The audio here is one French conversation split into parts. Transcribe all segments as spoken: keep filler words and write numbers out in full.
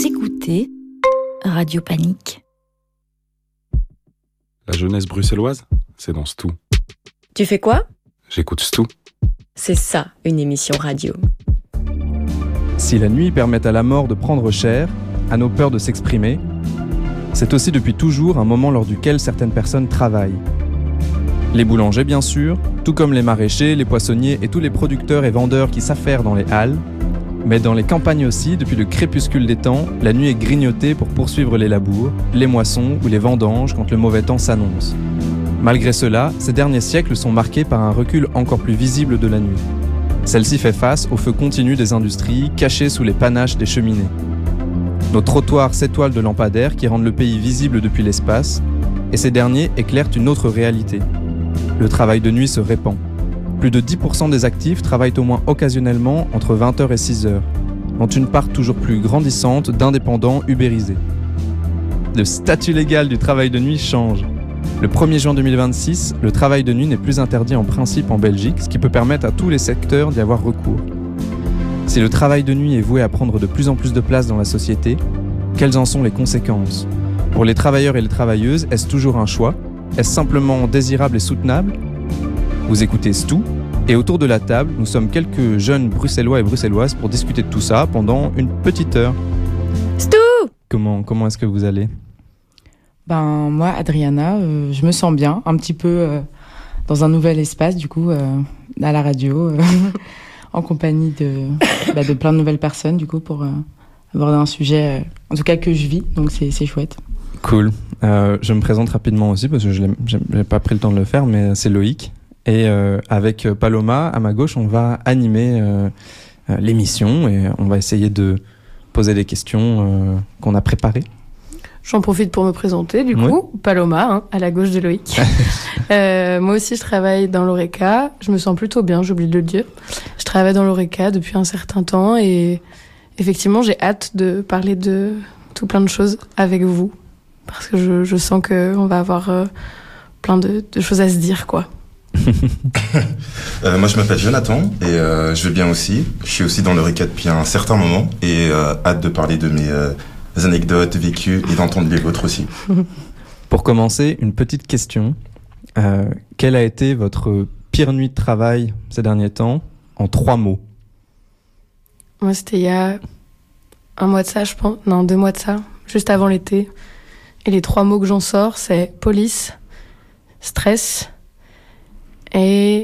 Vous écoutez Radio Panique. La jeunesse bruxelloise, c'est dans Stou. Tu fais quoi ? J'écoute Stou. C'est ça, une émission radio. Si la nuit permet à la mort de prendre cher, à nos peurs de s'exprimer, c'est aussi depuis toujours un moment lors duquel certaines personnes travaillent. Les boulangers bien sûr, tout comme les maraîchers, les poissonniers et tous les producteurs et vendeurs qui s'affairent dans les halles, mais dans les campagnes aussi, depuis le crépuscule des temps, la nuit est grignotée pour poursuivre les labours, les moissons ou les vendanges quand le mauvais temps s'annonce. Malgré cela, ces derniers siècles sont marqués par un recul encore plus visible de la nuit. Celle-ci fait face au feu continu des industries, cachées sous les panaches des cheminées. Nos trottoirs s'étoilent de lampadaires qui rendent le pays visible depuis l'espace, et ces derniers éclairent une autre réalité. Le travail de nuit se répand. Plus de dix pour cent des actifs travaillent au moins occasionnellement entre vingt heures et six heures, dont une part toujours plus grandissante d'indépendants ubérisés. Le statut légal du travail de nuit change. Le premier juin deux mille vingt-six, le travail de nuit n'est plus interdit en principe en Belgique, ce qui peut permettre à tous les secteurs d'y avoir recours. Si le travail de nuit est voué à prendre de plus en plus de place dans la société, quelles en sont les conséquences ? Pour les travailleurs et les travailleuses, est-ce toujours un choix ? Est-ce simplement désirable et soutenable ? Vous écoutez Stou, et autour de la table, nous sommes quelques jeunes bruxellois et bruxelloises pour discuter de tout ça pendant une petite heure. Stou ! Comment, comment est-ce que vous allez ? Ben, moi, Adriana, euh, je me sens bien, un petit peu euh, dans un nouvel espace, du coup, euh, à la radio, euh, en compagnie de, bah, de plein de nouvelles personnes, du coup, pour euh, aborder un sujet, euh, en tout cas, que je vis, donc c'est, c'est chouette. Cool. Euh, je me présente rapidement aussi, parce que je n'ai pas pris le temps de le faire, mais c'est Loïc. Et euh, avec Paloma, à ma gauche, on va animer euh, euh, l'émission et on va essayer de poser des questions euh, qu'on a préparées. J'en profite pour me présenter, du Oui. coup, Paloma, hein, à la gauche de Loïc. euh, moi aussi, je travaille dans l'Oreca. Je me sens plutôt bien, j'oublie de le dire. Je travaille dans l'Oreca depuis un certain temps et effectivement, j'ai hâte de parler de tout plein de choses avec vous parce que je, je sens qu'on va avoir euh, plein de, de choses à se dire, quoi. euh, moi je m'appelle Jonathan et euh, je vais bien aussi. Je suis aussi dans l'Oreca depuis un certain moment et euh, hâte de parler de mes euh, anecdotes vécues et d'entendre les vôtres aussi. Pour commencer, une petite question. Euh, quelle a été votre pire nuit de travail ces derniers temps en trois mots ? Moi, c'était il y a un mois de ça, je pense. Non, deux mois de ça, juste avant l'été. Et les trois mots que j'en sors, c'est police, stress et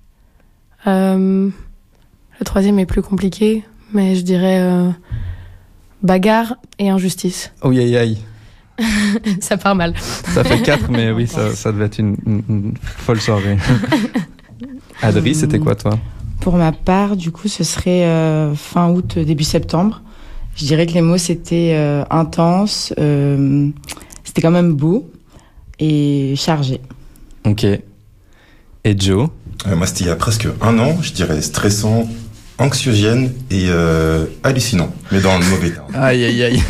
euh, le troisième est plus compliqué, mais je dirais euh, bagarre et injustice. Oh aïe aïe. Ça part mal. Ça fait quatre, mais oui, ça, ça devait être une, une, une folle soirée. Adri, c'était quoi toi ? Pour ma part, du coup, ce serait euh, fin août, début septembre. Je dirais que les mots, c'était euh, intense, euh, c'était quand même beau et chargé. Ok. Et Joe ? euh, Moi c'était il y a presque un an, je dirais stressant, anxiogène et euh, hallucinant, mais dans le mauvais terme. Aïe aïe aïe.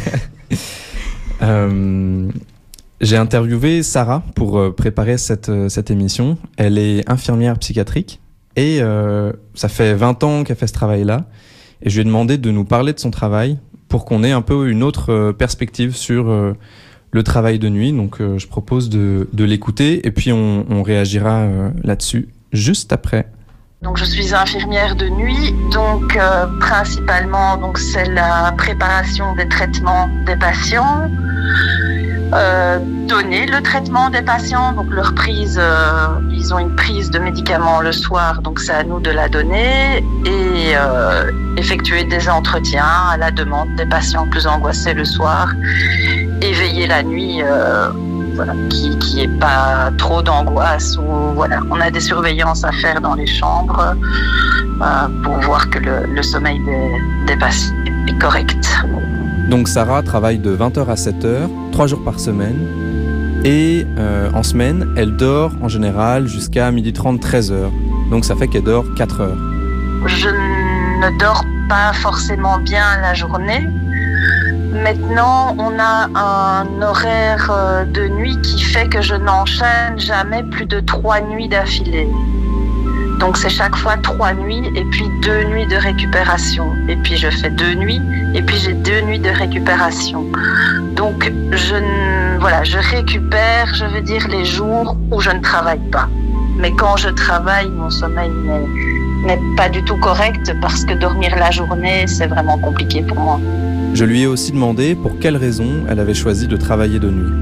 euh, j'ai interviewé Sarah pour euh, préparer cette, euh, cette émission. Elle est infirmière psychiatrique et euh, ça fait vingt ans qu'elle fait ce travail-là. Et je lui ai demandé de nous parler de son travail pour qu'on ait un peu une autre euh, perspective sur euh, le travail de nuit. Donc euh, je propose de, de l'écouter et puis on, on réagira euh, là-dessus juste après. Donc je suis infirmière de nuit, donc euh, principalement donc c'est la préparation des traitements des patients, euh, donner le traitement des patients, donc leur prise, euh, ils ont une prise de médicaments le soir, donc c'est à nous de la donner et euh, effectuer des entretiens à la demande des patients plus angoissés le soir et veiller la nuit. Euh, Voilà, qui qui est pas trop d'angoisse ou voilà, on a des surveillances à faire dans les chambres euh, pour voir que le, le sommeil des, des patients est correct. Donc Sarah travaille de vingt heures à sept heures, trois jours par semaine. Et euh, en semaine, elle dort en général jusqu'à midi trente, treize heures. Donc ça fait qu'elle dort quatre heures. Je ne dors pas forcément bien la journée. Maintenant, on a un horaire de nuit qui fait que je n'enchaîne jamais plus de trois nuits d'affilée. Donc c'est chaque fois trois nuits et puis deux nuits de récupération. Et puis je fais deux nuits et puis j'ai deux nuits de récupération. Donc je, voilà, je récupère, je veux dire, les jours où je ne travaille pas. Mais quand je travaille, mon sommeil n'est, n'est pas du tout correct parce que dormir la journée, c'est vraiment compliqué pour moi. Je lui ai aussi demandé pour quelles raisons elle avait choisi de travailler de nuit.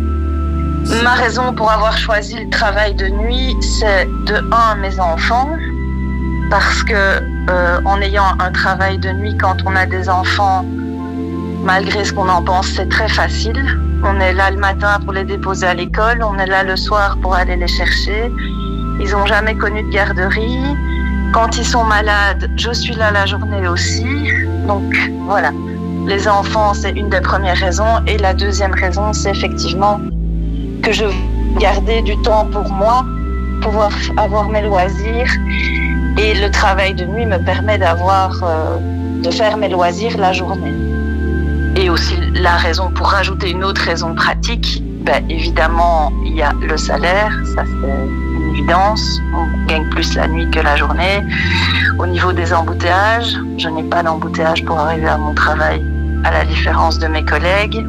Ma raison pour avoir choisi le travail de nuit, c'est de un, mes enfants, parce que euh, en ayant un travail de nuit quand on a des enfants, malgré ce qu'on en pense, c'est très facile. On est là le matin pour les déposer à l'école, on est là le soir pour aller les chercher. Ils n'ont jamais connu de garderie. Quand ils sont malades, je suis là la journée aussi. Donc voilà, les enfants, c'est une des premières raisons. Et la deuxième raison, c'est effectivement que je veux garder du temps pour moi, pouvoir avoir mes loisirs. Et le travail de nuit me permet d'avoir, euh, de faire mes loisirs la journée. Et aussi la raison, pour rajouter une autre raison pratique, ben, évidemment, il y a le salaire, ça c'est une évidence. On gagne plus la nuit que la journée. Au niveau des embouteillages, je n'ai pas d'embouteillage pour arriver à mon travail, à la différence de mes collègues.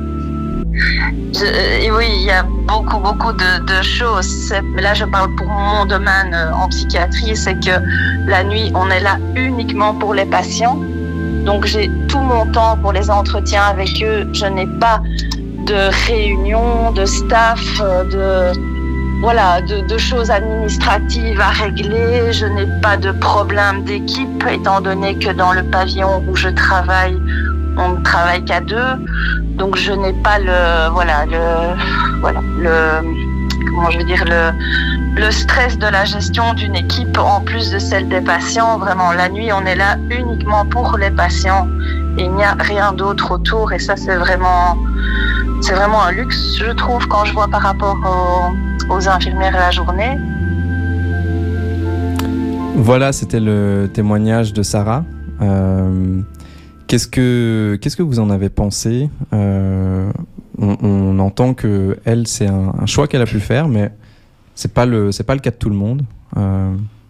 Je, et oui, il y a beaucoup, beaucoup de, de choses. C'est, là, je parle pour mon domaine euh, en psychiatrie, c'est que la nuit, on est là uniquement pour les patients. Donc, j'ai tout mon temps pour les entretiens avec eux. Je n'ai pas de réunion, de staff, de, voilà, de, de choses administratives à régler. Je n'ai pas de problème d'équipe, étant donné que dans le pavillon où je travaille, on ne travaille qu'à deux. Donc je n'ai pas le voilà le voilà le comment je veux dire le le stress de la gestion d'une équipe en plus de celle des patients. Vraiment, la nuit, on est là uniquement pour les patients et il n'y a rien d'autre autour. Et ça, c'est vraiment c'est vraiment un luxe, je trouve, quand je vois par rapport aux, aux infirmières la journée. Voilà, c'était le témoignage de Sarah. Euh... Qu'est-ce que, qu'est-ce que vous en avez pensé ? euh, on, on entend que elle, c'est un, un choix qu'elle a pu faire, mais c'est pas le, c'est pas le cas de tout le monde. Euh...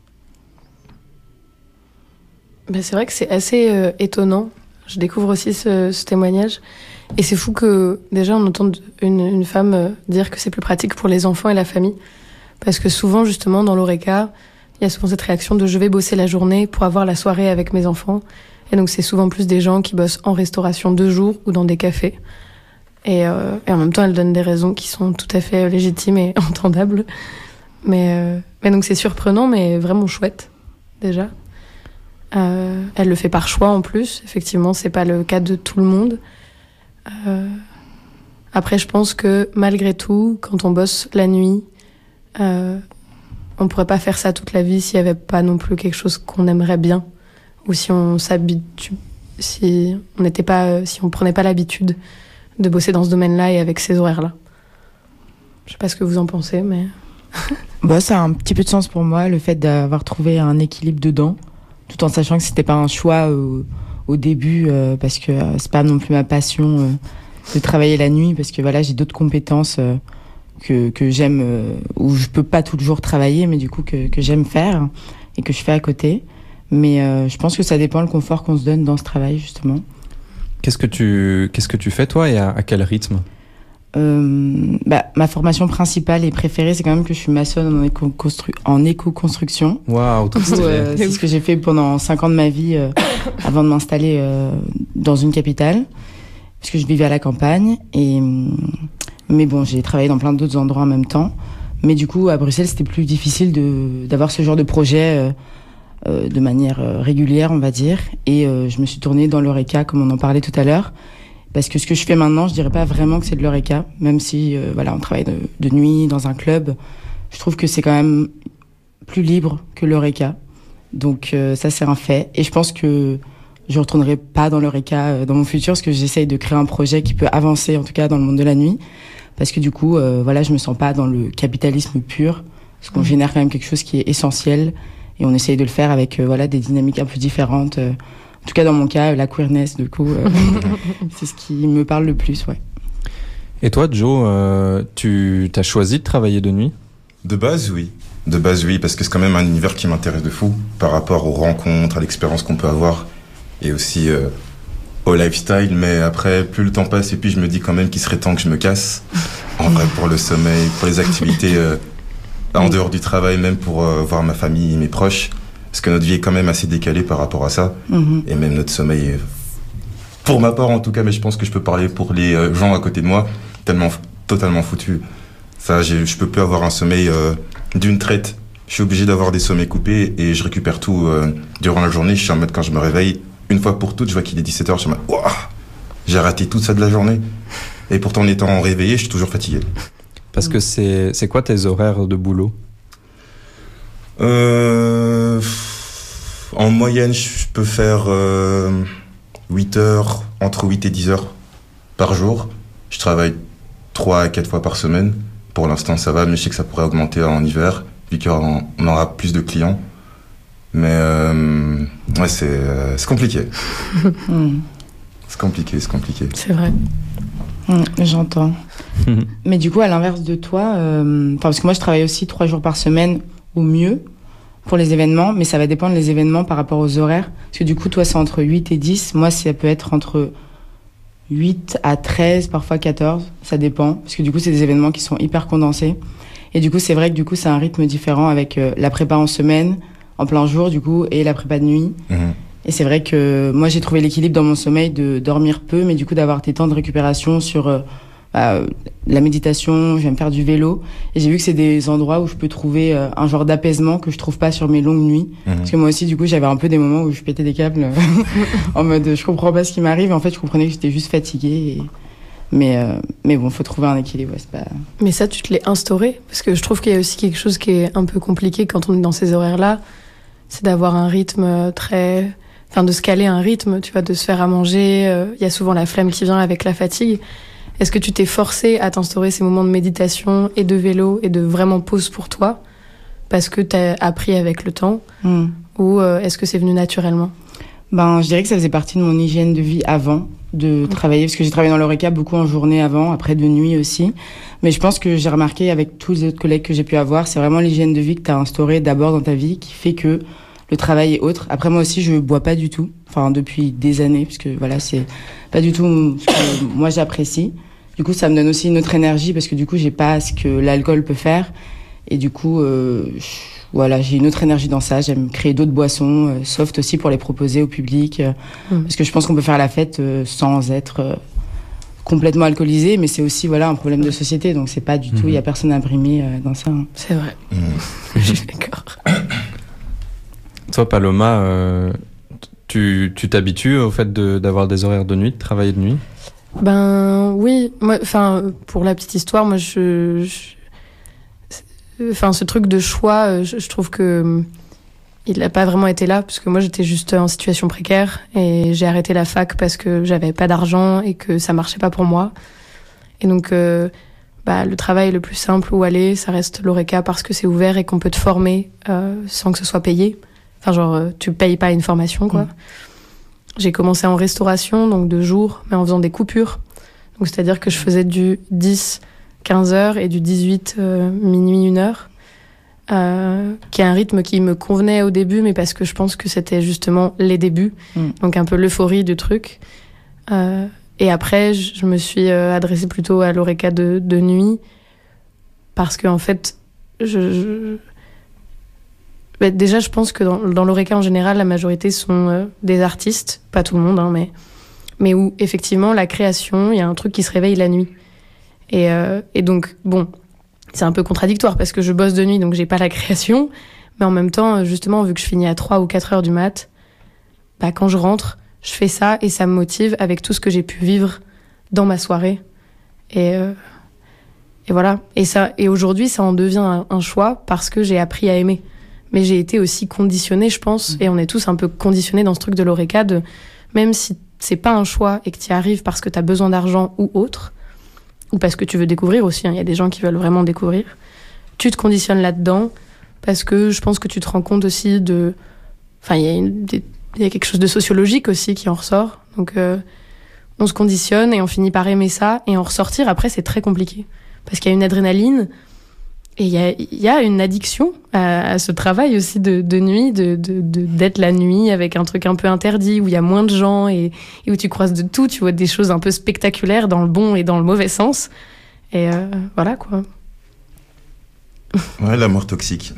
Ben c'est vrai que c'est assez euh, étonnant. Je découvre aussi ce, ce témoignage. Et c'est fou que déjà on entende une, une femme euh, dire que c'est plus pratique pour les enfants et la famille. Parce que souvent, justement, dans l'Horeca, il y a souvent cette réaction de je vais bosser la journée pour avoir la soirée avec mes enfants. Et donc, c'est souvent plus des gens qui bossent en restauration de jour ou dans des cafés. Et, euh, et en même temps, elle donne des raisons qui sont tout à fait légitimes et entendables. Mais, euh, mais donc, c'est surprenant, mais vraiment chouette, déjà. Euh, elle le fait par choix, en plus. Effectivement, c'est pas le cas de tout le monde. Euh, après, je pense que, malgré tout, quand on bosse la nuit, euh, on pourrait pas faire ça toute la vie s'il y avait pas non plus quelque chose qu'on aimerait bien. Ou si on s'habitue, si on n'était pas, si on prenait pas l'habitude de bosser dans ce domaine-là et avec ces horaires-là. Je sais pas ce que vous en pensez, mais bah, ça a un petit peu de sens pour moi, le fait d'avoir trouvé un équilibre dedans, tout en sachant que c'était pas un choix au, au début, euh, parce que euh, c'est pas non plus ma passion euh, de travailler la nuit, parce que voilà, j'ai d'autres compétences euh, que que j'aime, euh, où je peux pas toujours travailler, mais du coup que que j'aime faire et que je fais à côté. Mais euh, je pense que ça dépend le confort qu'on se donne dans ce travail, justement. Qu'est-ce que tu, qu'est-ce que tu fais, toi, et à, à quel rythme ? euh, bah, Ma formation principale et préférée, c'est quand même que je suis maçonne en, éco-constru- en éco-construction. Waouh, trop stylé. euh, C'est ce que j'ai fait pendant cinq ans de ma vie euh, avant de m'installer euh, dans une capitale, parce que je vivais à la campagne. Et, mais bon, j'ai travaillé dans plein d'autres endroits en même temps. Mais du coup, à Bruxelles, c'était plus difficile de, d'avoir ce genre de projet euh, Euh, de manière euh, régulière, on va dire. Et euh, je me suis tournée dans l'Horeca, comme on en parlait tout à l'heure. Parce que ce que je fais maintenant, je dirais pas vraiment que c'est de l'Horeca, même si euh, voilà, on travaille de, de nuit dans un club. Je trouve que c'est quand même plus libre que l'Horeca. Donc euh, ça, c'est un fait. Et je pense que je retournerai pas dans l'Horeca euh, dans mon futur, parce que j'essaye de créer un projet qui peut avancer, en tout cas dans le monde de la nuit. Parce que du coup, euh, voilà, je me sens pas dans le capitalisme pur, parce qu'on mmh. génère quand même quelque chose qui est essentiel. Et on essaye de le faire avec euh, voilà, des dynamiques un peu différentes. Euh, en tout cas, dans mon cas, la queerness, du coup, euh, c'est ce qui me parle le plus, ouais. Et toi, Joe, euh, tu as choisi de travailler de nuit ? De base, oui. De base, oui, parce que c'est quand même un univers qui m'intéresse de fou par rapport aux rencontres, à l'expérience qu'on peut avoir et aussi euh, au lifestyle. Mais après, plus le temps passe et puis je me dis quand même qu'il serait temps que je me casse. En vrai, pour le sommeil, pour les activités euh, en dehors du travail, même pour euh, voir ma famille et mes proches. Parce que notre vie est quand même assez décalée par rapport à ça. Mm-hmm. Et même notre sommeil est, pour ma part en tout cas, mais je pense que je peux parler pour les euh, gens à côté de moi, tellement, totalement foutu. Ça, j'ai, je peux plus avoir un sommeil euh, d'une traite. Je suis obligé d'avoir des sommeils coupés et je récupère tout euh, durant la journée. Je suis en mode, quand je me réveille, une fois pour toutes, je vois qu'il est dix-sept heures, je suis en mode, waouh, j'ai raté tout ça de la journée. Et pourtant, en étant réveillé, je suis toujours fatigué. Parce que c'est, c'est quoi tes horaires de boulot ? euh, En moyenne, je peux faire euh, huit heures, entre huit et dix heures par jour. Je travaille trois à quatre fois par semaine. Pour l'instant, ça va, mais je sais que ça pourrait augmenter en hiver, vu qu'on aura plus de clients. Mais euh, ouais, c'est, euh, c'est compliqué. c'est compliqué, c'est compliqué. C'est vrai. Mmh, j'entends. Mais du coup, à l'inverse de toi, euh, parce que moi, je travaille aussi trois jours par semaine ou mieux pour les événements, mais ça va dépendre des événements par rapport aux horaires. Parce que du coup, toi, c'est entre huit et dix. Moi, ça peut être entre huit à treize, parfois quatorze, ça dépend, parce que du coup c'est des événements qui sont hyper condensés, et du coup c'est vrai que du coup c'est un rythme différent avec euh, la prépa en semaine, en plein jour du coup, et la prépa de nuit. Mmh. Et c'est vrai que moi j'ai trouvé l'équilibre dans mon sommeil de dormir peu, mais du coup d'avoir des temps de récupération sur euh, bah, la méditation, je vais me faire du vélo, et j'ai vu que c'est des endroits où je peux trouver euh, un genre d'apaisement que je trouve pas sur mes longues nuits. Mmh. Parce que moi aussi du coup j'avais un peu des moments où je pétais des câbles en mode je comprends pas ce qui m'arrive, et en fait je comprenais que j'étais juste fatiguée, et... mais euh, mais bon, faut trouver un équilibre, ouais, c'est pas... Mais ça tu te l'es instauré, parce que je trouve qu'il y a aussi quelque chose qui est un peu compliqué quand on est dans ces horaires là, c'est d'avoir un rythme très, enfin de se caler un rythme, tu vois, de se faire à manger. Il euh, y a souvent la flemme qui vient avec la fatigue. Est-ce que tu t'es forcé à t'instaurer ces moments de méditation et de vélo et de vraiment pause pour toi parce que t'as appris avec le temps, mmh. ou euh, est-ce que c'est venu naturellement ? Ben, je dirais que ça faisait partie de mon hygiène de vie avant de mmh. travailler, parce que j'ai travaillé dans l'Oreca beaucoup en journée avant, après de nuit aussi. Mais je pense que j'ai remarqué avec tous les autres collègues que j'ai pu avoir, c'est vraiment l'hygiène de vie que t'as instaurée d'abord dans ta vie qui fait que le travail est autre. Après, moi aussi, je bois pas du tout. Enfin, depuis des années, parce que voilà, c'est pas du tout ce que moi j'apprécie. Du coup, ça me donne aussi une autre énergie, parce que du coup, j'ai pas ce que l'alcool peut faire. Et du coup, euh, je, voilà, j'ai une autre énergie dans ça. J'aime créer d'autres boissons, euh, soft aussi, pour les proposer au public. Euh, mmh. Parce que je pense qu'on peut faire la fête euh, sans être euh, complètement alcoolisé, mais c'est aussi voilà un problème de société. Donc, c'est pas du mmh. tout, il y a personne à brimer euh, dans ça. Hein. C'est vrai. Mmh. Je suis d'accord. Toi, Paloma, euh, tu, tu t'habitues au fait de, d'avoir des horaires de nuit, de travailler de nuit ? Ben oui, moi, enfin pour la petite histoire, moi je, je enfin ce truc de choix, je, je trouve que il n'a pas vraiment été là, parce que moi j'étais juste en situation précaire et j'ai arrêté la fac parce que j'avais pas d'argent et que ça marchait pas pour moi. Et donc euh, bah le travail le plus simple où aller, ça reste l'Oreca, parce que c'est ouvert et qu'on peut te former euh, sans que ce soit payé. Enfin genre tu payes pas une formation quoi. Mmh. J'ai commencé en restauration, donc de jour, mais en faisant des coupures. Donc, c'est-à-dire que je faisais du dix à quinze heures et du dix-huit euh, minuit une heure, euh, qui est un rythme qui me convenait au début, mais parce que je pense que c'était justement les débuts, mmh. donc un peu l'euphorie du truc. Euh, et après, je me suis euh, adressée plutôt à l'Oreca de, de nuit, parce qu'en fait, je... je Bah déjà, je pense que dans, dans l'Oreca en général, la majorité sont euh, des artistes, pas tout le monde, hein, mais, mais où effectivement la création, il y a un truc qui se réveille la nuit. Et, euh, et donc, bon, c'est un peu contradictoire parce que je bosse de nuit, donc j'ai pas la création, mais en même temps, justement, vu que je finis à trois ou quatre heures du mat, bah, quand je rentre, je fais ça et ça me motive avec tout ce que j'ai pu vivre dans ma soirée. Et, euh, et voilà. Et, ça, et aujourd'hui, ça en devient un, un choix parce que j'ai appris à aimer. Mais j'ai été aussi conditionnée, je pense, et on est tous un peu conditionnés dans ce truc de l'Oreca, de même si c'est pas un choix et que tu y arrives parce que t'as besoin d'argent ou autre, ou parce que tu veux découvrir aussi, il hein, y a des gens qui veulent vraiment découvrir, tu te conditionnes là-dedans parce que je pense que tu te rends compte aussi de... Enfin, il y a une, il y a quelque chose de sociologique aussi qui en ressort, donc euh, on se conditionne et on finit par aimer ça, et en ressortir après c'est très compliqué, parce qu'il y a une adrénaline Et il y a, y a une addiction à, à ce travail aussi de, de nuit, de, de, de, d'être la nuit avec un truc un peu interdit, où il y a moins de gens et, et où tu croises de tout, tu vois des choses un peu spectaculaires dans le bon et dans le mauvais sens. Et euh, voilà, quoi. Ouais, l'amour toxique.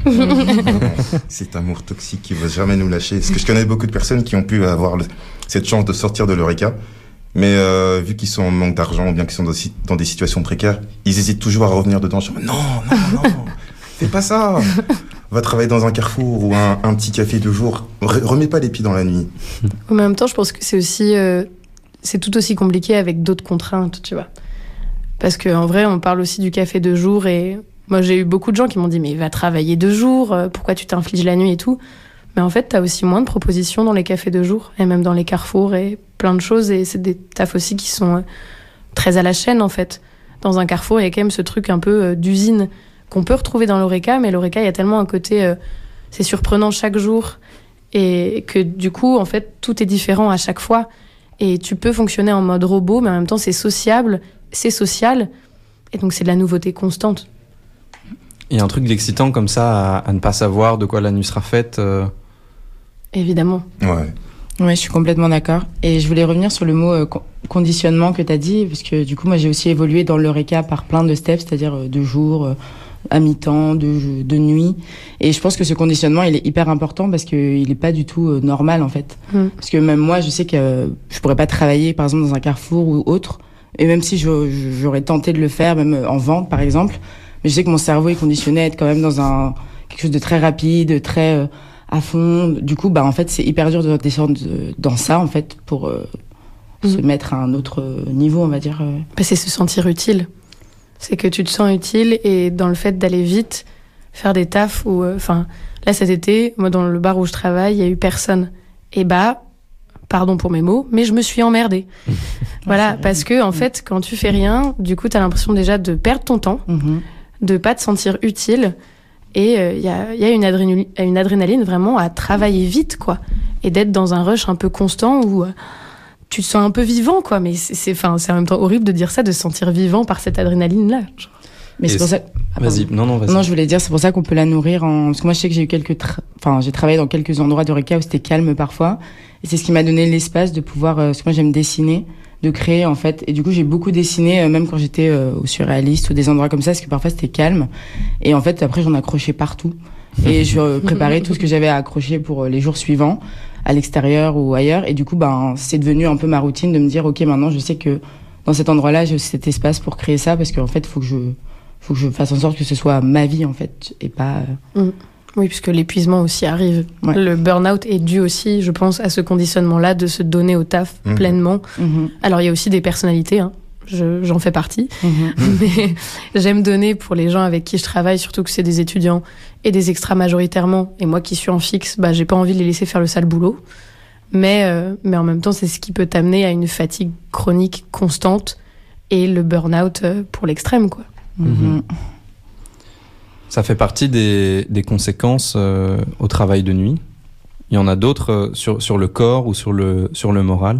Cet amour toxique qui va jamais nous lâcher. Parce que je connais beaucoup de personnes qui ont pu avoir le, cette chance de sortir de l'Eureka. Mais euh, vu qu'ils sont en manque d'argent ou bien qu'ils sont dans, dans des situations précaires, ils hésitent toujours à revenir dedans. Je dis, non, non, non, fais pas ça. Va travailler dans un carrefour ou un, un petit café de jour. Remets pas les pieds dans la nuit. En même temps, je pense que c'est aussi, euh, c'est tout aussi compliqué avec d'autres contraintes, tu vois. Parce qu'en vrai, on parle aussi du café de jour et moi, j'ai eu beaucoup de gens qui m'ont dit, mais va travailler de jour, pourquoi tu t'infliges la nuit et tout. Mais en fait, t'as aussi moins de propositions dans les cafés de jour et même dans les carrefours et plein de choses. Et c'est des tafs aussi qui sont très à la chaîne, en fait. Dans un carrefour, il y a quand même ce truc un peu d'usine qu'on peut retrouver dans l'Eureka, mais l'Eureka, il y a tellement un côté... Euh, c'est surprenant chaque jour et que du coup, en fait, tout est différent à chaque fois. Et tu peux fonctionner en mode robot, mais en même temps, c'est sociable, c'est social. Et donc, c'est de la nouveauté constante. Il y a un truc d'excitant comme ça à, à ne pas savoir de quoi la nuit sera faite. Euh... Évidemment. Ouais. Ouais, je suis complètement d'accord. Et je voulais revenir sur le mot euh, conditionnement que tu as dit, parce que du coup, moi, j'ai aussi évolué dans l'Eureka par plein de steps, c'est-à-dire euh, de jour, euh, à mi-temps, de, de nuit. Et je pense que ce conditionnement, il est hyper important parce qu'il n'est pas du tout euh, normal, en fait. Mm. Parce que même moi, je sais que euh, je pourrais pas travailler, par exemple, dans un carrefour ou autre. Et même si je, j'aurais tenté de le faire, même en vente, par exemple, mais je sais que mon cerveau est conditionné à être quand même dans un quelque chose de très rapide, très euh, à fond. Du coup, bah en fait, c'est hyper dur de descendre dans ça, en fait, pour euh, mmh. se mettre à un autre niveau, on va dire. Bah, c'est se sentir utile. C'est que tu te sens utile et dans le fait d'aller vite, faire des tafs où, enfin, euh, là cet été, moi dans le bar où je travaille, il y a eu personne. Et bah, pardon pour mes mots, mais je me suis emmerdée. Voilà, parce que en fait, quand tu fais rien, du coup, t'as l'impression déjà de perdre ton temps. Mmh. De pas te sentir utile et il euh, y a, y a une, adrénaline, une adrénaline vraiment à travailler vite, quoi, et d'être dans un rush un peu constant où euh, tu te sens un peu vivant, quoi, mais c'est, c'est, enfin, c'est en même temps horrible de dire ça, de se sentir vivant par cette adrénaline-là. Mais et c'est pour ça... Ah, vas-y, non, non, vas-y. Non, je voulais dire, c'est pour ça qu'on peut la nourrir en... Parce que moi, je sais que j'ai eu quelques... Tra... Enfin, j'ai travaillé dans quelques endroits d'Eureka où c'était calme parfois, et c'est ce qui m'a donné l'espace de pouvoir... Euh, parce que moi, j'aime dessiner, de créer, en fait. Et du coup, j'ai beaucoup dessiné, euh, même quand j'étais euh, au Surréaliste ou des endroits comme ça, parce que parfois, c'était calme. Et en fait, après, j'en accrochais partout. Et je euh, préparais tout ce que j'avais à accrocher pour euh, les jours suivants, à l'extérieur ou ailleurs. Et du coup, ben, c'est devenu un peu ma routine de me dire, OK, maintenant, je sais que dans cet endroit-là, j'ai aussi cet espace pour créer ça, parce qu'en fait, il faut que je... faut que je fasse en sorte que ce soit ma vie, en fait, et pas... Mmh. Oui, puisque l'épuisement aussi arrive. Ouais. Le burn-out est dû aussi, je pense, à ce conditionnement-là de se donner au taf mmh. pleinement. Mmh. Alors, il y a aussi des personnalités, hein. Je, j'en fais partie. Mmh. Mais j'aime donner pour les gens avec qui je travaille, surtout que c'est des étudiants et des extras majoritairement. Et moi qui suis en fixe, bah, j'ai pas envie de les laisser faire le sale boulot. Mais, euh, mais en même temps, c'est ce qui peut t'amener à une fatigue chronique constante et le burn-out euh, pour l'extrême, quoi. Mmh. Ça fait partie des, des conséquences euh, au travail de nuit. Il y en a d'autres euh, sur, sur le corps ou sur le, sur le moral.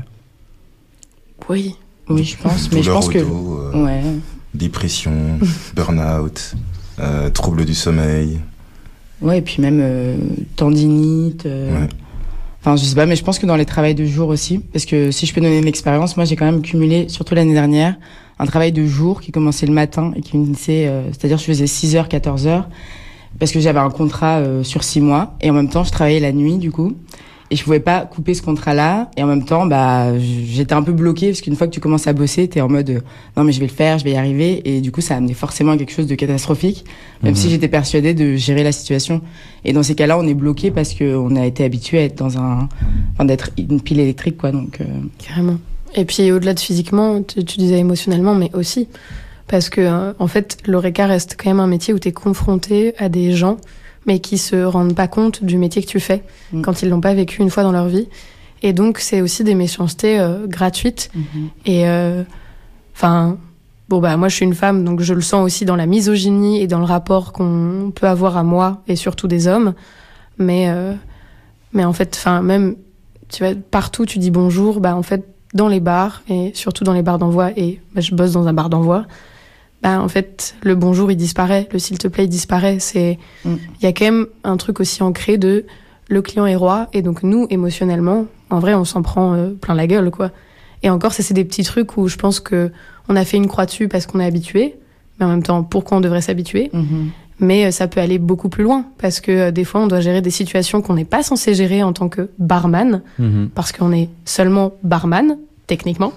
Oui, oui, je pense. Mais je pense que euh, ouais. Dépression, burn-out, euh, troubles du sommeil. Ouais, et puis même euh, tendinite. Euh... Ouais. Enfin, je sais pas, mais je pense que dans les travails de jour aussi, parce que si je peux donner une expérience, moi j'ai quand même cumulé, surtout l'année dernière, un travail de jour qui commençait le matin et qui finissait, euh, c'est-à-dire je faisais six heures, quatorze heures, parce que j'avais un contrat euh, sur six mois, et en même temps je travaillais la nuit du coup, et je pouvais pas couper ce contrat-là, et en même temps bah j'étais un peu bloquée, parce qu'une fois que tu commences à bosser, t'es en mode euh, non mais je vais le faire, je vais y arriver, et du coup ça amenait forcément à quelque chose de catastrophique, même mmh. si j'étais persuadée de gérer la situation. Et dans ces cas-là, on est bloqué parce qu'on a été habitué à être dans un, enfin d'être une pile électrique, quoi. Donc euh... carrément. Et puis au-delà de physiquement, tu, tu disais émotionnellement, mais aussi parce que euh, en fait, l'Eureka reste quand même un métier où t'es confronté à des gens, mais qui se rendent pas compte du métier que tu fais mmh. quand ils l'ont pas vécu une fois dans leur vie. Et donc c'est aussi des méchancetés euh, gratuites. Mmh. Et enfin. Euh, Bon, bah, moi, je suis une femme, donc je le sens aussi dans la misogynie et dans le rapport qu'on peut avoir à moi et surtout des hommes. Mais, euh, mais en fait, enfin, même, tu vois, partout, tu dis bonjour, bah, en fait, dans les bars et surtout dans les bars d'envoi, et bah, je bosse dans un bar d'envoi, bah, en fait, le bonjour, il disparaît, le s'il te plaît, il disparaît. C'est, il mm. y a quand même un truc aussi ancré de le client est roi, et donc nous, émotionnellement, en vrai, on s'en prend euh, plein la gueule, quoi. Et encore, ça, c'est des petits trucs où je pense que on a fait une croix dessus parce qu'on est habitué, mais en même temps, pourquoi on devrait s'habituer? Mm-hmm. Mais euh, ça peut aller beaucoup plus loin, parce que euh, des fois, on doit gérer des situations qu'on n'est pas censé gérer en tant que barman, mm-hmm. parce qu'on est seulement barman, techniquement.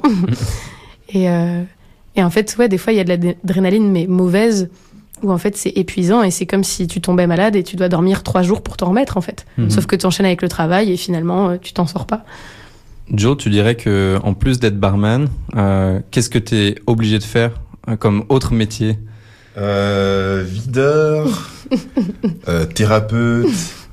et, euh, et en fait, ouais, des fois, il y a de l'adrénaline, mais mauvaise, où en fait c'est épuisant et c'est comme si tu tombais malade et tu dois dormir trois jours pour t'en remettre en fait. Mmh. Sauf que tu enchaînes avec le travail et finalement euh, tu t'en sors pas. Joe, tu dirais que en plus d'être barman, euh, qu'est-ce que tu es obligé de faire euh, comme autre métier? euh, Videur, euh, thérapeute,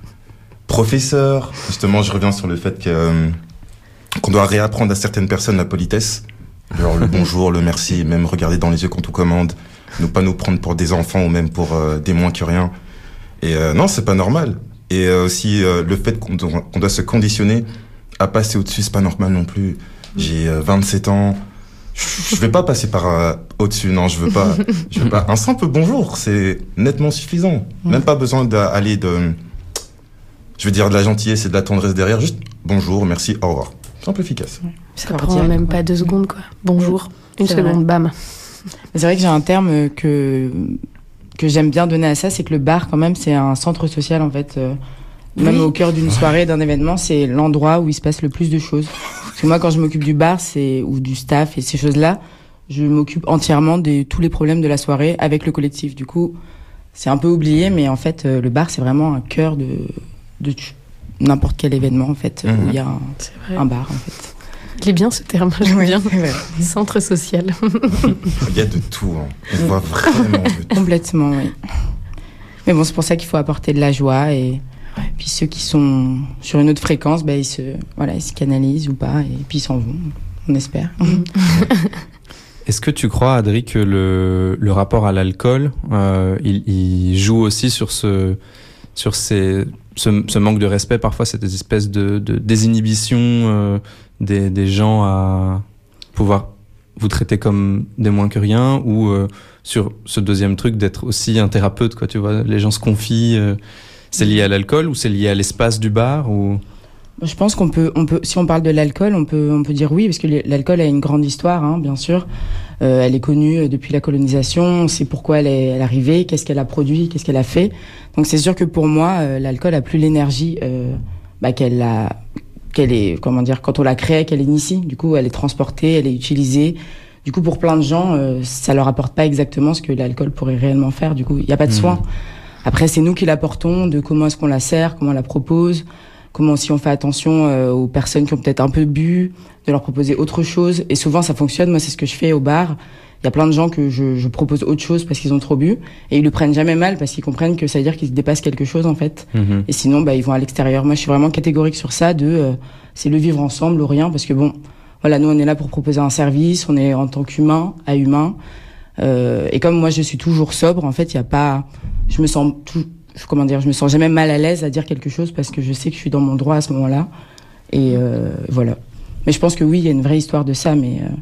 professeur. Justement, je reviens sur le fait que, euh, qu'on doit réapprendre à certaines personnes la politesse. Genre le bonjour, le merci, même regarder dans les yeux quand on commande. Ne pas nous prendre pour des enfants ou même pour euh, des moins que rien. Et euh, non, c'est pas normal. Et euh, aussi, euh, le fait qu'on doit, qu'on doit se conditionner à passer au-dessus, c'est pas normal non plus. J'ai euh, vingt-sept ans. Je vais pas passer par euh, au-dessus, non, je veux pas. Je veux pas. Un simple bonjour, c'est nettement suffisant. Même pas besoin d'aller de... Je veux dire de la gentillesse et de la tendresse derrière. Juste bonjour, merci, au revoir. Simple, efficace. Ça prend même pas deux secondes, quoi. Bonjour, une c'est seconde, vrai. Bam. C'est vrai que j'ai un terme que, que j'aime bien donner à ça, c'est que le bar, quand même, c'est un centre social, en fait. Euh, même oui. Au cœur d'une soirée, d'un événement, c'est l'endroit où il se passe le plus de choses. Parce que moi, quand je m'occupe du bar, c'est, ou du staff et ces choses-là, je m'occupe entièrement de tous les problèmes de la soirée avec le collectif. Du coup, c'est un peu oublié, mais en fait, euh, le bar, c'est vraiment un cœur de, de n'importe quel événement, en fait, mmh. où il y a un, un bar, en fait. Il est bien ce terme, j'aime bien. Centre social. Il y a de tout, hein. On voit vraiment de tout. Complètement, oui. Mais bon, c'est pour ça qu'il faut apporter de la joie et ouais. Puis ceux qui sont sur une autre fréquence, ben, ils, se, voilà, ils se canalisent ou pas et puis ils s'en vont, on espère. Est-ce que tu crois, Adri, que le, le rapport à l'alcool, euh, il, il joue aussi sur ce... sur ces, ce, ce manque de respect, parfois cette espèce de, de désinhibition euh, des, des gens à pouvoir vous traiter comme des moins que rien, ou euh, sur ce deuxième truc d'être aussi un thérapeute, quoi, tu vois, les gens se confient, euh, c'est lié à l'alcool ou c'est lié à l'espace du bar ou... Je pense qu'on peut, on peut, si on parle de l'alcool, on peut, on peut dire oui, parce que l'alcool a une grande histoire, hein, bien sûr. Euh, elle est connue depuis la colonisation. On sait pourquoi elle est, elle est arrivée, qu'est-ce qu'elle a produit, qu'est-ce qu'elle a fait. Donc c'est sûr que pour moi, euh, l'alcool a plus l'énergie euh, bah, qu'elle a, qu'elle est, comment dire, quand on la crée, qu'elle initie. Du coup, elle est transportée, elle est utilisée. Du coup, pour plein de gens, euh, ça leur apporte pas exactement ce que l'alcool pourrait réellement faire. Du coup, il y a pas de soin. Mmh. Après, c'est nous qui l'apportons, de comment est-ce qu'on la sert, comment on la propose. Comment aussi on fait attention euh, aux personnes qui ont peut-être un peu bu, de leur proposer autre chose. Et souvent, ça fonctionne. Moi, c'est ce que je fais au bar. Il y a plein de gens que je, je propose autre chose parce qu'ils ont trop bu. Et ils le prennent jamais mal parce qu'ils comprennent que ça veut dire qu'ils se dépassent quelque chose, en fait. Mmh. Et sinon, bah, ils vont à l'extérieur. Moi, je suis vraiment catégorique sur ça de, euh, c'est le vivre ensemble ou rien. Parce que bon, voilà, nous, on est là pour proposer un service. On est en tant qu'humain à humain. Euh, et comme moi, je suis toujours sobre, en fait, il y a pas, je me sens tout, comment dire, je me sens jamais mal à l'aise à dire quelque chose parce que je sais que je suis dans mon droit à ce moment-là. Et euh, voilà. Mais je pense que oui, il y a une vraie histoire de ça, mais euh,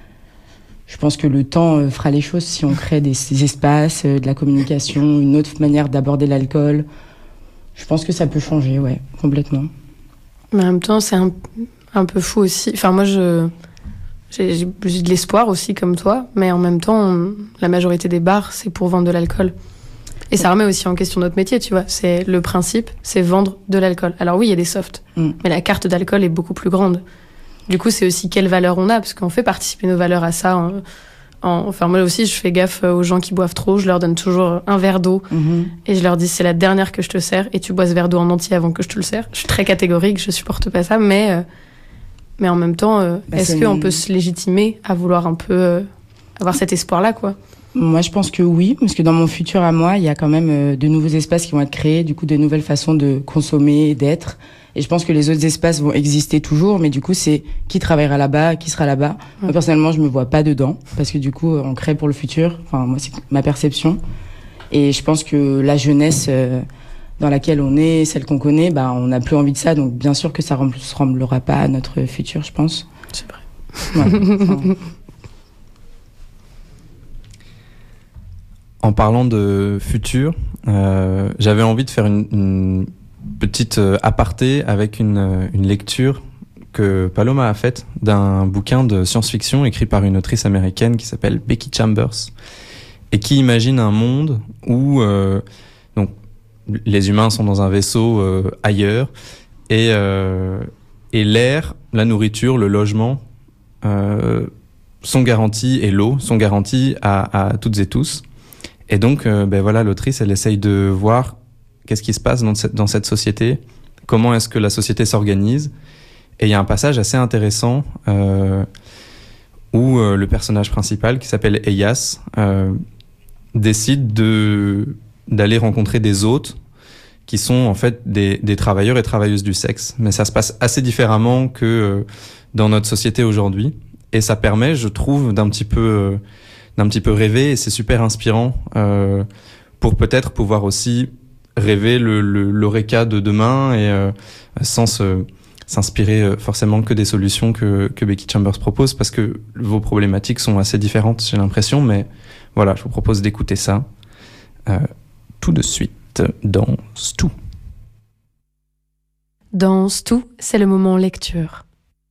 je pense que le temps euh, fera les choses si on crée des, des espaces, euh, de la communication, une autre manière d'aborder l'alcool. Je pense que ça peut changer, ouais, complètement. Mais en même temps, c'est un, un peu fou aussi. Enfin, moi, je, j'ai, j'ai de l'espoir aussi, comme toi, mais en même temps, on, la majorité des bars, c'est pour vendre de l'alcool. Et ça remet aussi en question notre métier, tu vois. C'est le principe, c'est vendre de l'alcool. Alors oui, il y a des softs, mm. mais la carte d'alcool est beaucoup plus grande. Du coup, c'est aussi quelle valeur on a, parce qu'on fait participer nos valeurs à ça. En, en, enfin, moi aussi, je fais gaffe aux gens qui boivent trop. Je leur donne toujours un verre d'eau mm-hmm. et je leur dis c'est la dernière que je te sers et tu bois ce verre d'eau en entier avant que je te le sers. Je suis très catégorique, je supporte pas ça, mais euh, mais en même temps, euh, bah, est-ce qu'on une... peut se légitimer à vouloir un peu euh, avoir cet espoir-là, quoi? Moi, je pense que oui, parce que dans mon futur à moi, il y a quand même euh, de nouveaux espaces qui vont être créés, du coup, de nouvelles façons de consommer, d'être. Et je pense que les autres espaces vont exister toujours, mais du coup, c'est qui travaillera là-bas, qui sera là-bas. Ouais. Moi, personnellement, je me vois pas dedans, parce que du coup, on crée pour le futur. Enfin, moi, c'est ma perception. Et je pense que la jeunesse euh, dans laquelle on est, celle qu'on connaît, bah, on n'a plus envie de ça. Donc, bien sûr que ça ne ressemblera pas à notre futur, je pense. C'est vrai. Ouais, enfin, en parlant de futur, euh, j'avais envie de faire une, une petite aparté avec une, une lecture que Paloma a faite d'un bouquin de science-fiction écrit par une autrice américaine qui s'appelle Becky Chambers et qui imagine un monde où euh, donc, les humains sont dans un vaisseau euh, ailleurs et, euh, et l'air, la nourriture, le logement euh, sont garantis et l'eau sont garantis à, à toutes et tous. Et donc, euh, ben voilà, l'autrice, elle essaye de voir qu'est-ce qui se passe dans cette, dans cette société, comment est-ce que la société s'organise. Et il y a un passage assez intéressant euh, où euh, le personnage principal, qui s'appelle Eyas, euh, décide de, d'aller rencontrer des hôtes qui sont en fait des, des travailleurs et travailleuses du sexe. Mais ça se passe assez différemment que euh, dans notre société aujourd'hui. Et ça permet, je trouve, d'un petit peu, euh, d'un petit peu rêver. Et c'est super inspirant euh, pour peut-être pouvoir aussi rêver le, le, l'Eureka de demain et euh, sans se... s'inspirer forcément que des solutions que, que Becky Chambers propose, parce que vos problématiques sont assez différentes, j'ai l'impression, mais voilà, je vous propose d'écouter ça euh, tout de suite dans Stou. Dans Stou, c'est le moment lecture.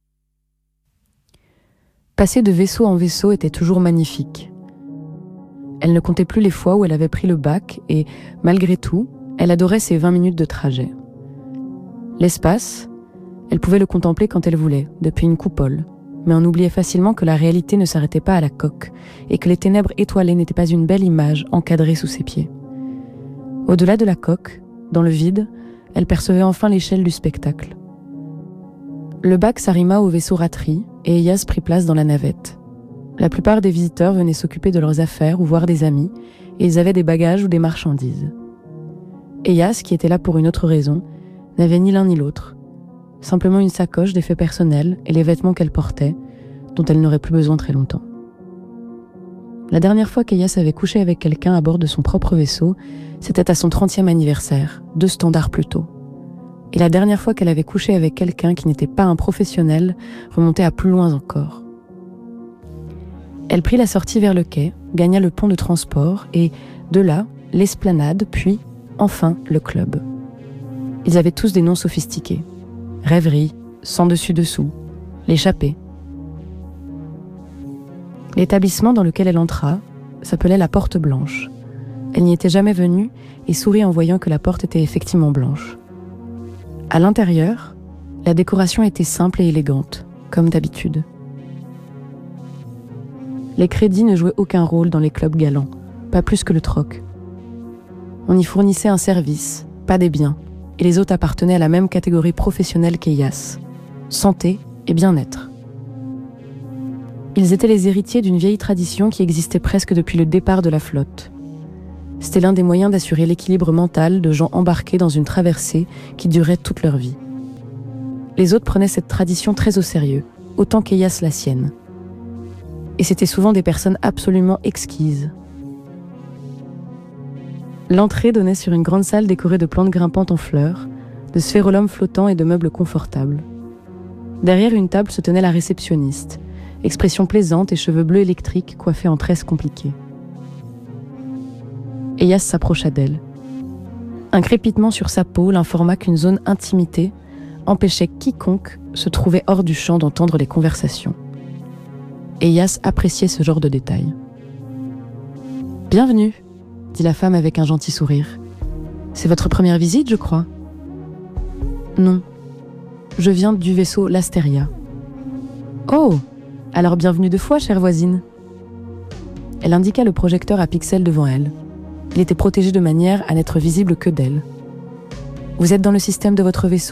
Passer de vaisseau en vaisseau était toujours magnifique. Elle ne comptait plus les fois où elle avait pris le bac et, malgré tout, elle adorait ses vingt minutes de trajet. L'espace, elle pouvait le contempler quand elle voulait, depuis une coupole, mais on oubliait facilement que la réalité ne s'arrêtait pas à la coque et que les ténèbres étoilées n'étaient pas une belle image encadrée sous ses pieds. Au-delà de la coque, dans le vide, elle percevait enfin l'échelle du spectacle. Le bac s'arrima au vaisseau raterie et Eyas prit place dans la navette. La plupart des visiteurs venaient s'occuper de leurs affaires ou voir des amis, et ils avaient des bagages ou des marchandises. Eyas, qui était là pour une autre raison, n'avait ni l'un ni l'autre. Simplement une sacoche d'effets personnels et les vêtements qu'elle portait, dont elle n'aurait plus besoin très longtemps. La dernière fois qu'Eyas avait couché avec quelqu'un à bord de son propre vaisseau, c'était à son trentième anniversaire, deux standards plus tôt. Et la dernière fois qu'elle avait couché avec quelqu'un qui n'était pas un professionnel remontait à plus loin encore. Elle prit la sortie vers le quai, gagna le pont de transport et, de là, l'esplanade, puis, enfin, le club. Ils avaient tous des noms sophistiqués. Rêverie, sans dessus-dessous, l'échappée. L'établissement dans lequel elle entra s'appelait la Porte Blanche. Elle n'y était jamais venue et sourit en voyant que la porte était effectivement blanche. À l'intérieur, la décoration était simple et élégante, comme d'habitude. Les crédits ne jouaient aucun rôle dans les clubs galants, pas plus que le troc. On y fournissait un service, pas des biens, et les hôtes appartenaient à la même catégorie professionnelle qu'Eyas, santé et bien-être. Ils étaient les héritiers d'une vieille tradition qui existait presque depuis le départ de la flotte. C'était l'un des moyens d'assurer l'équilibre mental de gens embarqués dans une traversée qui durait toute leur vie. Les hôtes prenaient cette tradition très au sérieux, autant qu'Eyas la sienne. Et c'étaient souvent des personnes absolument exquises. L'entrée donnait sur une grande salle décorée de plantes grimpantes en fleurs, de sphérolums flottants et de meubles confortables. Derrière une table se tenait la réceptionniste, expression plaisante et cheveux bleus électriques coiffés en tresses compliquées. Eyas s'approcha d'elle. Un crépitement sur sa peau l'informa qu'une zone intimité empêchait quiconque se trouvait hors du champ d'entendre les conversations. Eyas appréciait ce genre de détails. « Bienvenue !» dit la femme avec un gentil sourire. « C'est votre première visite, je crois ?»« Non. Je viens du vaisseau l'Astéria. »« Oh ! Alors bienvenue deux fois, chère voisine. » Elle indiqua le projecteur à pixels devant elle. Il était protégé de manière à n'être visible que d'elle. « Vous êtes dans le système de votre vaisseau ?»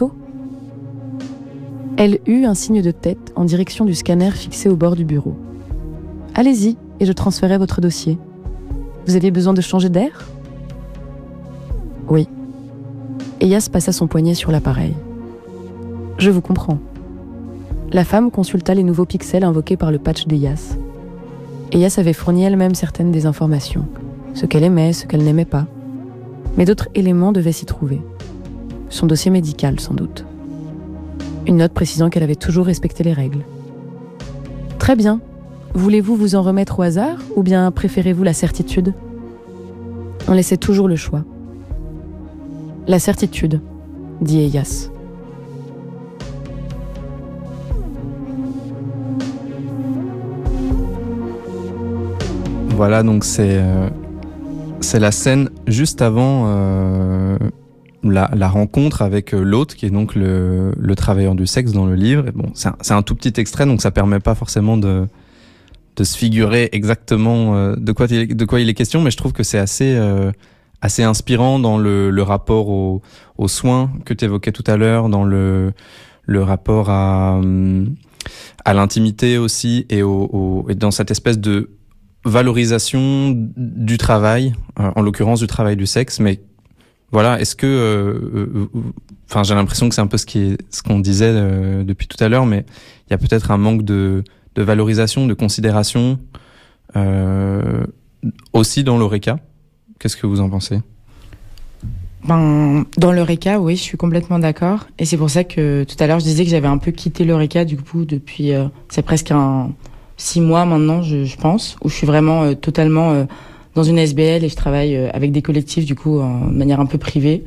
Elle eut un signe de tête en direction du scanner fixé au bord du bureau. « Allez-y, et je transférerai votre dossier. Vous aviez besoin de changer d'air ?» Oui. Eyas passa son poignet sur l'appareil. « Je vous comprends. » La femme consulta les nouveaux pixels invoqués par le patch d'Eyas. Eyas avait fourni elle-même certaines des informations, ce qu'elle aimait, ce qu'elle n'aimait pas. Mais d'autres éléments devaient s'y trouver. Son dossier médical, sans doute. Une note précisant qu'elle avait toujours respecté les règles. « Très bien. Voulez-vous vous en remettre au hasard ou bien préférez-vous la certitude ?» On laissait toujours le choix. La certitude, dit Eyas. Voilà, donc c'est, euh, c'est la scène juste avant euh, la, la rencontre avec l'autre, qui est donc le, le travailleur du sexe dans le livre. Et bon, c'est un, c'est un tout petit extrait, donc ça permet pas forcément de, de se figurer exactement euh, de, quoi il, de quoi il est question, mais je trouve que c'est assez, euh, assez inspirant dans le, le rapport au, aux soins que tu évoquais tout à l'heure, dans le, le rapport à, à l'intimité aussi, et, au, au, et dans cette espèce de valorisation du travail, euh, en l'occurrence du travail du sexe, mais voilà, est-ce que, enfin, euh, euh, j'ai l'impression que c'est un peu ce qui est, ce qu'on disait euh, depuis tout à l'heure, mais il y a peut-être un manque de, de valorisation, de considération, euh, aussi dans l'Eureka. Qu'est-ce que vous en pensez ? Ben, dans l'Eureka, oui, je suis complètement d'accord, et c'est pour ça que tout à l'heure je disais que j'avais un peu quitté l'Eureka du coup depuis, euh, c'est presque un six mois maintenant, je, je pense, où je suis vraiment euh, totalement euh, dans une S B L et je travaille euh, avec des collectifs, du coup, en, de manière un peu privée.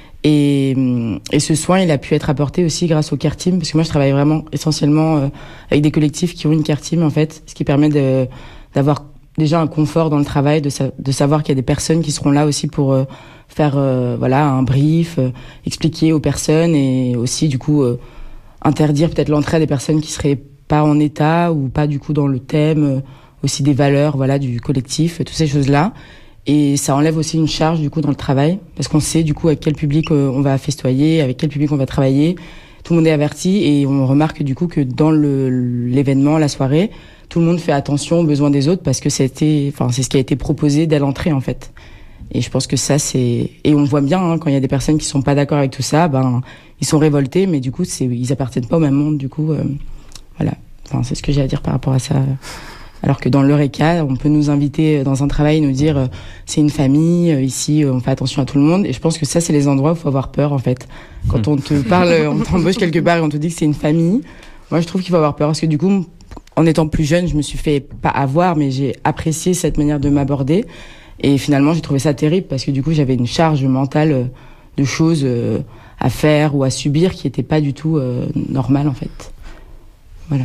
Et, et ce soin, il a pu être apporté aussi grâce au Care Team, parce que moi, je travaille vraiment essentiellement euh, avec des collectifs qui ont une Care Team, en fait, ce qui permet de, d'avoir déjà un confort dans le travail, de, sa, de savoir qu'il y a des personnes qui seront là aussi pour euh, faire euh, voilà, un brief, euh, expliquer aux personnes et aussi, du coup, euh, interdire peut-être l'entrée à des personnes qui seraient pas en état ou pas du coup dans le thème, euh, aussi des valeurs voilà du collectif, toutes ces choses-là. Et ça enlève aussi une charge du coup dans le travail, parce qu'on sait du coup avec quel public euh, on va festoyer, avec quel public on va travailler. Tout le monde est averti et on remarque du coup que dans le, l'événement, la soirée, tout le monde fait attention aux besoins des autres parce que c'était, enfin c'est ce qui a été proposé dès l'entrée en fait. Et je pense que ça c'est, et on voit bien hein, quand il y a des personnes qui sont pas d'accord avec tout ça, ben ils sont révoltés, mais du coup c'est, ils appartiennent pas au même monde du coup. Euh, Voilà, enfin, c'est ce que j'ai à dire par rapport à ça. Alors que dans l'Eureka, on peut nous inviter dans un travail, nous dire euh, c'est une famille, euh, ici euh, on fait attention à tout le monde. Et je pense que ça, c'est les endroits où il faut avoir peur en fait. Quand on te parle, on t'embauche quelque part et on te dit que c'est une famille, moi je trouve qu'il faut avoir peur. Parce que du coup, en étant plus jeune, je me suis fait pas avoir, mais j'ai apprécié cette manière de m'aborder. Et finalement, j'ai trouvé ça terrible parce que du coup, j'avais une charge mentale de choses euh, à faire ou à subir qui n'était pas du tout euh, normale en fait. Voilà.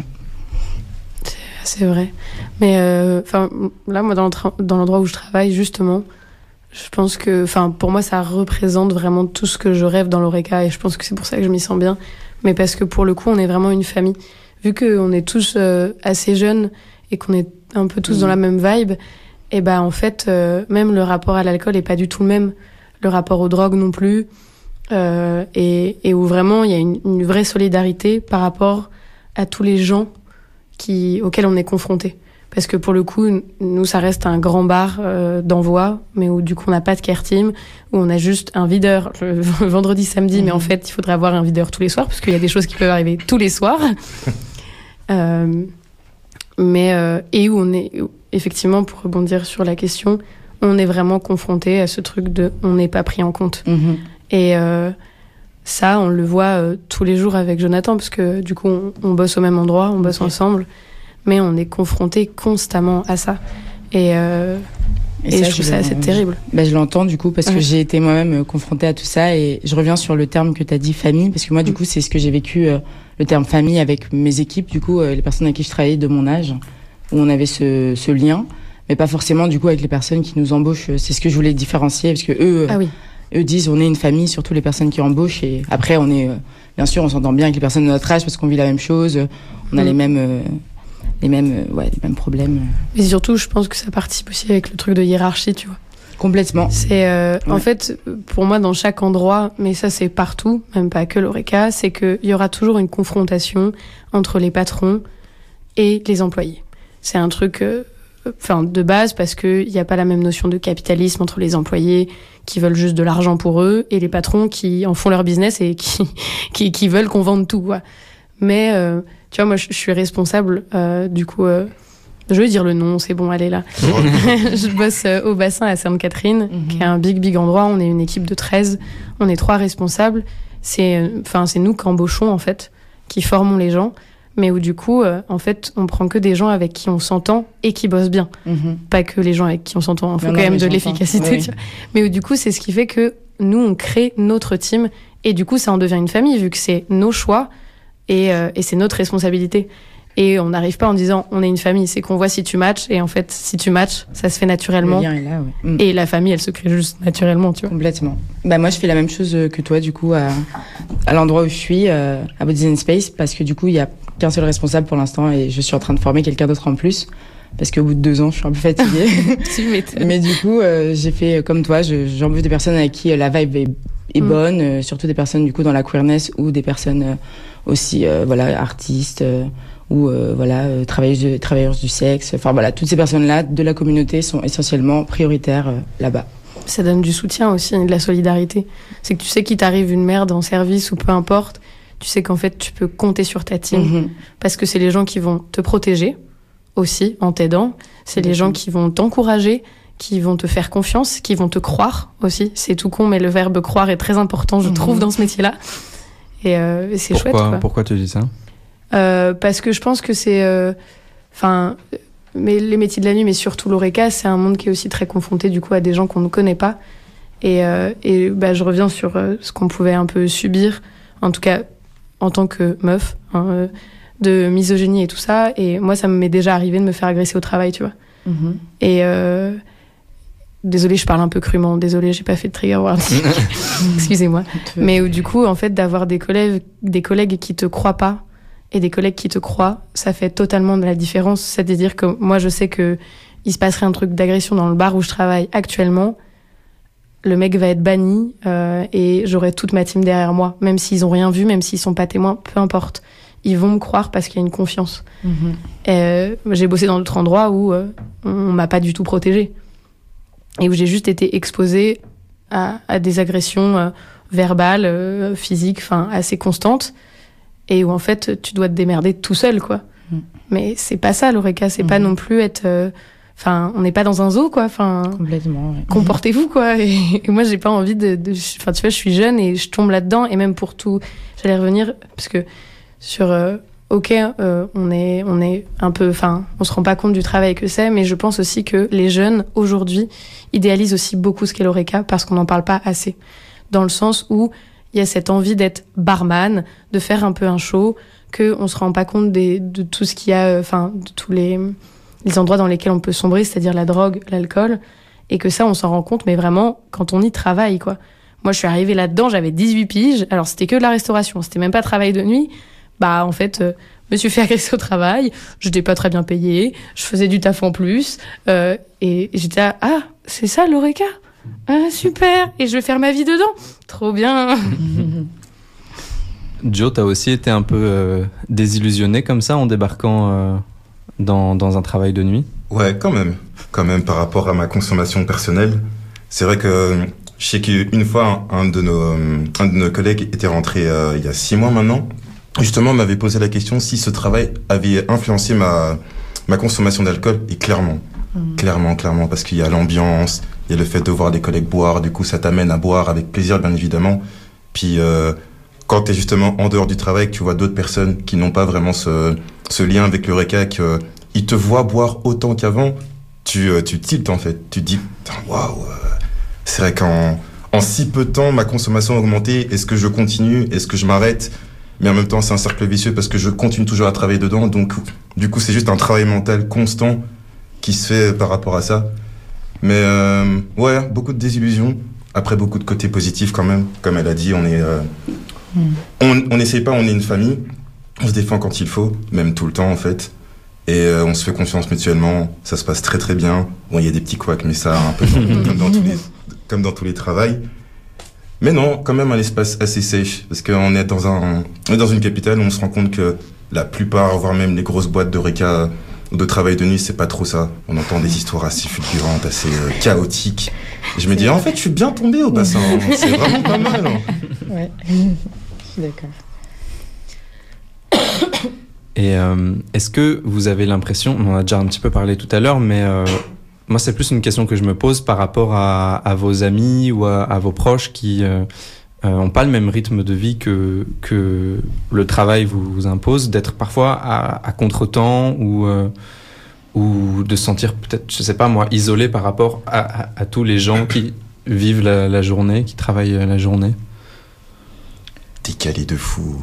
C'est, c'est vrai. Mais enfin, euh, là, moi, dans, le dans l'endroit où je travaille, justement, je pense que, enfin, pour moi, ça représente vraiment tout ce que je rêve dans l'Eureka, et je pense que c'est pour ça que je m'y sens bien. Mais parce que pour le coup, on est vraiment une famille. Vu qu'on est tous euh, assez jeunes et qu'on est un peu tous mmh. dans la même vibe, et ben en fait, euh, même le rapport à l'alcool est pas du tout le même. Le rapport aux drogues non plus, euh, et, et où vraiment il y a une, une vraie solidarité par rapport à tous les gens qui, auxquels on est confrontés. Parce que pour le coup, nous, ça reste un grand bar euh, d'envoi, mais où du coup, on n'a pas de care team, où on a juste un videur le vendredi, samedi, mmh. mais en fait, il faudrait avoir un videur tous les soirs, parce qu'il y a des choses qui peuvent arriver tous les soirs. euh, mais, euh, et où on est, effectivement, pour rebondir sur la question, on est vraiment confronté à ce truc de « on n'est pas pris en compte mmh. ». Et... Euh, ça, on le voit euh, tous les jours avec Jonathan, parce que du coup, on, on bosse au même endroit, on bosse okay. ensemble, mais on est confrontés constamment à ça. Et, euh, et, et ça, je trouve je ça assez terrible. Ben, je l'entends du coup, parce ouais. que j'ai été moi-même confrontée à tout ça, et je reviens sur le terme que tu as dit, famille, parce que moi, du mmh. coup, c'est ce que j'ai vécu, euh, le terme famille, avec mes équipes, du coup, euh, les personnes avec qui je travaillais de mon âge, où on avait ce, ce lien, mais pas forcément, du coup, avec les personnes qui nous embauchent. C'est ce que je voulais différencier, parce que eux... Ah oui. Eux disent on est une famille, surtout les personnes qui embauchent, et après on est, euh, bien sûr, on s'entend bien avec les personnes de notre âge parce qu'on vit la même chose, on a mmh. les mêmes, euh, les mêmes, euh, ouais, les mêmes problèmes. Mais surtout, je pense que ça participe aussi avec le truc de hiérarchie, tu vois. Complètement. C'est, euh, ouais. en fait, pour moi, dans chaque endroit, mais ça c'est partout, même pas que l'Eureka, c'est qu'il y aura toujours une confrontation entre les patrons et les employés. C'est un truc, euh, enfin, de base, parce qu'il n'y a pas la même notion de capitalisme entre les employés qui veulent juste de l'argent pour eux et les patrons qui en font leur business et qui, qui, qui veulent qu'on vende tout, quoi. Mais, euh, tu vois, moi, je, je suis responsable, euh, du coup, euh, je vais dire le nom, c'est bon, elle est là. Je bosse euh, au bassin à Sainte-Catherine, mm-hmm. qui est un big, big endroit. On est une équipe de treize. On est trois responsables. C'est, enfin, euh, c'est nous qui embauchons, en fait, qui formons les gens. mais où du coup, euh, en fait, on prend que des gens avec qui on s'entend et qui bossent bien. Mhm. Pas que les gens avec qui on s'entend, il faut Non, quand non, même mais de j'entends. l'efficacité. Oui, Tu vois. Mais où du coup, c'est ce qui fait que nous, on crée notre team, et du coup, ça en devient une famille, vu que c'est nos choix, et, euh, et c'est notre responsabilité. Et on n'arrive pas en disant on est une famille, c'est qu'on voit si tu matches, et en fait, si tu matches, ça se fait naturellement. Le lien est là, ouais. Mm. Et la famille, elle se crée juste naturellement, tu vois. Complètement. Bah moi, je fais la même chose que toi, du coup, à, à l'endroit où je suis, euh, à Bodies and Space, parce que du coup, il y a qu'un seul responsable pour l'instant, et je suis en train de former quelqu'un d'autre en plus, parce qu'au bout de deux ans, je suis un peu fatiguée. Tu m'étonnes. Mais du coup, euh, j'ai fait comme toi, je, j'embauche des personnes avec qui euh, la vibe est, est Mm. bonne, euh, surtout des personnes du coup dans la queerness ou des personnes euh, aussi, euh, voilà, artistes. Euh, ou euh, voilà, euh, travailleuses, de, travailleuses du sexe. Enfin voilà, toutes ces personnes-là de la communauté sont essentiellement prioritaires euh, là-bas. Ça donne du soutien aussi, de la solidarité. C'est que tu sais qu'il t'arrive une merde en service ou peu importe, tu sais qu'en fait tu peux compter sur ta team, Mhm. parce que c'est les gens qui vont te protéger aussi en t'aidant, c'est les Mhm. gens qui vont t'encourager, qui vont te faire confiance, qui vont te croire aussi. C'est tout con, mais le verbe croire est très important, je Mhm. trouve, dans ce métier-là. Et, euh, et c'est Pourquoi, chouette, quoi. pourquoi tu dis ça? Euh, parce que je pense que c'est, enfin, euh, mais les métiers de la nuit, mais surtout l'Oreca, c'est un monde qui est aussi très confronté du coup à des gens qu'on ne connaît pas. Et, euh, et bah, je reviens sur euh, ce qu'on pouvait un peu subir, en tout cas en tant que meuf, hein, euh, de misogynie et tout ça. Et moi, ça m'est déjà arrivé de me faire agresser au travail, tu vois. Mhm. Et euh, désolée, je parle un peu crûment. Désolée, j'ai pas fait de trigger warning. Excusez-moi. Mais où, du coup, en fait, d'avoir des collègues, des collègues qui te croient pas et des collègues qui te croient, ça fait totalement de la différence. C'est-à-dire que moi, je sais que il se passerait un truc d'agression dans le bar où je travaille actuellement. Le mec va être banni euh, et j'aurai toute ma team derrière moi, même s'ils ont rien vu, même s'ils sont pas témoins, peu importe. Ils vont me croire parce qu'il y a une confiance. Mhm. Euh, j'ai bossé dans d'autres endroits où euh, on m'a pas du tout protégée et où j'ai juste été exposée à, à des agressions euh, verbales, euh, physiques, enfin assez constantes, et où en fait tu dois te démerder tout seul, quoi. Mm. Mais c'est pas ça l'Oreca, c'est Mm. pas non plus être, enfin euh, on n'est pas dans un zoo, quoi. Enfin Complètement. Ouais. comportez-vous, quoi. Et, et moi j'ai pas envie de, enfin tu vois, je suis jeune et je tombe là-dedans, et même pour tout, j'allais revenir parce que sur euh, ok, euh, on est, on est un peu, enfin, on se rend pas compte du travail que c'est, mais je pense aussi que les jeunes aujourd'hui idéalisent aussi beaucoup ce qu'est l'Oreca parce qu'on n'en parle pas assez. Dans le sens où il y a cette envie d'être barman, de faire un peu un show, que on se rend pas compte des, de tout ce qu'il y a, enfin, de tous les, les endroits dans lesquels on peut sombrer, c'est-à-dire la drogue, l'alcool, et que ça, on s'en rend compte, mais vraiment quand on y travaille, quoi. Moi, je suis arrivée là-dedans, j'avais dix-huit piges, alors c'était que de la restauration, c'était même pas travail de nuit. Bah, en fait, euh, je me suis fait agresser au travail, je n'étais pas très bien payée, je faisais du taf en plus, euh, et j'étais là, ah, c'est ça l'Oreca? Ah, super! Et je vais faire ma vie dedans! Trop bien! Joe, t'as aussi été un peu euh, désillusionné comme ça en débarquant euh, dans, dans un travail de nuit? Ouais, quand même. Quand même, par rapport à ma consommation personnelle. C'est vrai que je sais qu'une fois, un de nos, un de nos collègues était rentré euh, il y a six mois maintenant. Justement, m'avait posé la question si ce travail avait influencé ma, ma consommation d'alcool. Et clairement, mmh. clairement, clairement, parce qu'il y a l'ambiance, il y a le fait de voir des collègues boire, du coup ça t'amène à boire avec plaisir, bien évidemment. Puis euh, quand t'es justement en dehors du travail, que tu vois d'autres personnes qui n'ont pas vraiment ce, ce lien avec l'Oreca, qu'ils te voient boire autant qu'avant, tu, tu tiltes en fait. Tu te dis, waouh, c'est vrai qu'en en si peu de temps, ma consommation a augmenté. Est-ce que je continue? Est-ce que je m'arrête? Mais en même temps, c'est un cercle vicieux parce que je continue toujours à travailler dedans. Donc, du coup, c'est juste un travail mental constant qui se fait par rapport à ça. Mais euh, ouais, beaucoup de désillusions. Après, beaucoup de côtés positifs quand même. Comme elle a dit, on est, euh, mm. on, on n'essaye pas, on est une famille. On se défend quand il faut, même tout le temps en fait. Et euh, on se fait confiance mutuellement. Ça se passe très très bien. Bon, il y a des petits couacs, mais ça, un peu comme dans tous les, comme dans tous les travails. Mais non, quand même un espace assez safe, parce qu'on est dans un, on est dans une capitale où on se rend compte que la plupart, voire même les grosses boîtes d'Oreca ou de travail de nuit, c'est pas trop ça. On entend des histoires assez fulgurantes, assez euh, chaotiques. Et je me dis, en fait, je suis bien tombé au bassin. Hein. C'est vraiment pas mal. Hein. Ouais, je suis d'accord. Et euh, est-ce que vous avez l'impression, on en a déjà un petit peu parlé tout à l'heure, mais euh, moi c'est plus une question que je me pose par rapport à, à vos amis ou à, à vos proches qui, euh, euh, ont pas le même rythme de vie que, que le travail vous, vous impose, d'être parfois à, à contre-temps ou, euh, ou de se sentir peut-être, je sais pas moi, isolé par rapport à, à, à tous les gens qui vivent la, la journée, qui travaillent la journée? Décalé de fou.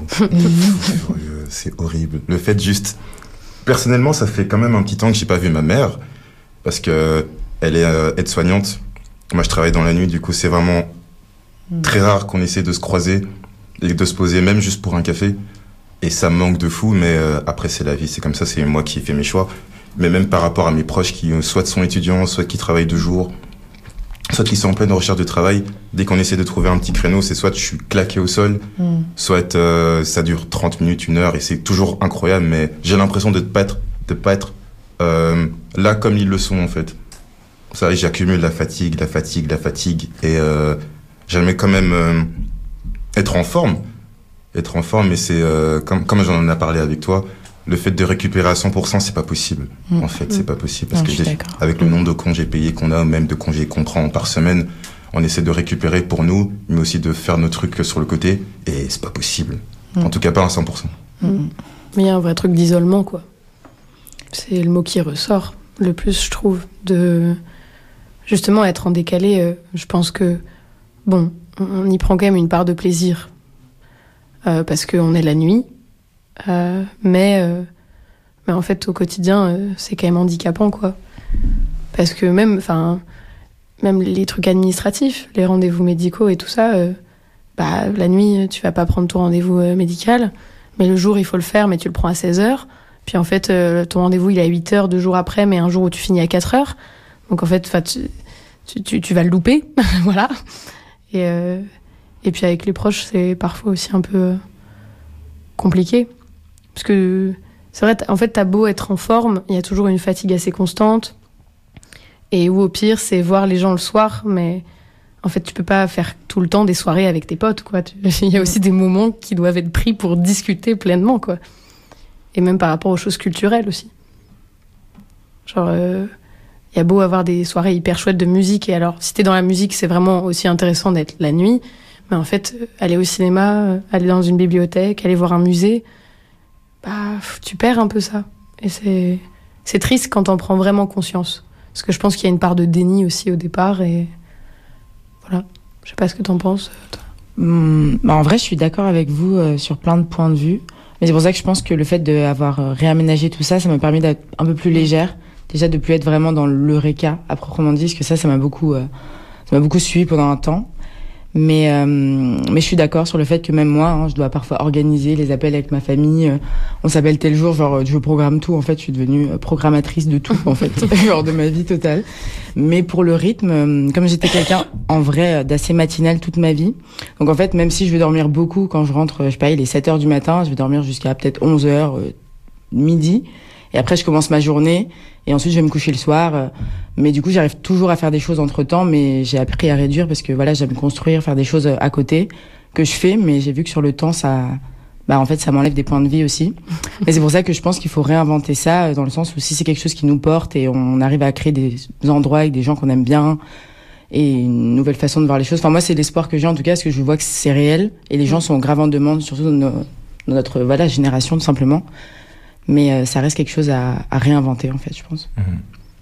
C'est horrible. Le fait juste... Personnellement, ça fait quand même un petit temps que j'ai pas vu ma mère, parce que elle est euh, aide-soignante. Moi, je travaille dans la nuit, du coup, c'est vraiment mmh. très rare qu'on essaie de se croiser et de se poser, même juste pour un café. Et ça me manque de fou, mais euh, après, c'est la vie, c'est comme ça, c'est moi qui ai fait mes choix. Mais même par rapport à mes proches qui, euh, soit sont étudiants, soit qui travaillent deux jours, soit qui sont en pleine recherche de travail, dès qu'on essaie de trouver un petit créneau, c'est soit je suis claqué au sol, mmh. soit euh, ça dure trente minutes, une heure, et c'est toujours incroyable, mais j'ai l'impression de ne pas être, de pas être euh, là comme ils le sont, en fait. Ça, j'accumule la fatigue, la fatigue, la fatigue, et euh, j'aimerais quand même euh, être en forme, être en forme, mais c'est, euh, comme, comme j'en ai parlé avec toi, le fait de récupérer à cent pour cent, c'est pas possible. Mmh. En fait, mmh. c'est pas possible, parce non, que j'ai, avec le nombre de congés payés qu'on a, ou même de congés qu'on prend par semaine, on essaie de récupérer pour nous, mais aussi de faire nos trucs sur le côté, et c'est pas possible. Mmh. En tout cas, pas à cent pour cent. Mmh. Mais il y a un vrai truc d'isolement, quoi. C'est le mot qui ressort le plus, je trouve, de... Justement, être en décalé, euh, je pense que, bon, on y prend quand même une part de plaisir, euh, parce qu'on est la nuit, euh, mais, euh, mais en fait, au quotidien, euh, c'est quand même handicapant, quoi. Parce que même, enfin, même les trucs administratifs, les rendez-vous médicaux et tout ça, euh, bah, la nuit, tu vas pas prendre ton rendez-vous euh, médical, mais le jour, il faut le faire, mais tu le prends à seize heures, puis en fait, euh, ton rendez-vous, il est à huit heures, deux jours après, mais un jour où tu finis à quatre heures. Donc en fait, tu, tu, tu, tu vas le louper, voilà. Et, euh, et puis avec les proches, c'est parfois aussi un peu compliqué. Parce que c'est vrai, en fait, t'as beau être en forme, il y a toujours une fatigue assez constante. Et ou au pire, c'est voir les gens le soir, mais en fait, tu peux pas faire tout le temps des soirées avec tes potes, quoi. Il y a aussi des moments qui doivent être pris pour discuter pleinement, quoi. Et même par rapport aux choses culturelles aussi. Genre... Euh, il y a beau avoir des soirées hyper chouettes de musique, et alors, si t'es dans la musique, c'est vraiment aussi intéressant d'être la nuit, mais en fait, aller au cinéma, aller dans une bibliothèque, aller voir un musée, bah, tu perds un peu ça. Et c'est, c'est triste quand t'en prends vraiment conscience. Parce que je pense qu'il y a une part de déni aussi au départ, et voilà. Je sais pas ce que t'en penses, toi. Mmh, bah en vrai, je suis d'accord avec vous euh, sur plein de points de vue, mais c'est pour ça que je pense que le fait d'avoir euh, réaménagé tout ça, ça m'a permis d'être un peu plus légère. Déjà de plus être vraiment dans l'eureka à proprement dit, parce que ça, ça m'a beaucoup, euh, ça m'a beaucoup suivi pendant un temps. Mais, euh, mais je suis d'accord sur le fait que même moi, hein, je dois parfois organiser les appels avec ma famille. Euh, on s'appelle tel jour, genre je programme tout. En fait, je suis devenue programmatrice de tout, en fait, genre de ma vie totale. Mais pour le rythme, euh, comme j'étais quelqu'un en vrai d'assez matinal toute ma vie, donc en fait, même si je vais dormir beaucoup quand je rentre, je sais pas, il est sept heures du matin, je vais dormir jusqu'à peut-être onze heures, euh, midi. Et après, je commence ma journée. Et ensuite, je vais me coucher le soir. Mais du coup, j'arrive toujours à faire des choses entre-temps. Mais j'ai appris à réduire parce que voilà, j'aime construire, faire des choses à côté que je fais. Mais j'ai vu que sur le temps, ça, bah, en fait, ça m'enlève des points de vie aussi. Et c'est pour ça que je pense qu'il faut réinventer ça, dans le sens où si c'est quelque chose qui nous porte et on arrive à créer des endroits avec des gens qu'on aime bien et une nouvelle façon de voir les choses. Enfin, moi, c'est l'espoir que j'ai, en tout cas, parce que je vois que c'est réel et les gens sont grave en demande, surtout dans, nos, dans notre, voilà, génération, tout simplement. Mais euh, ça reste quelque chose à, à réinventer, en fait, je pense. Mmh.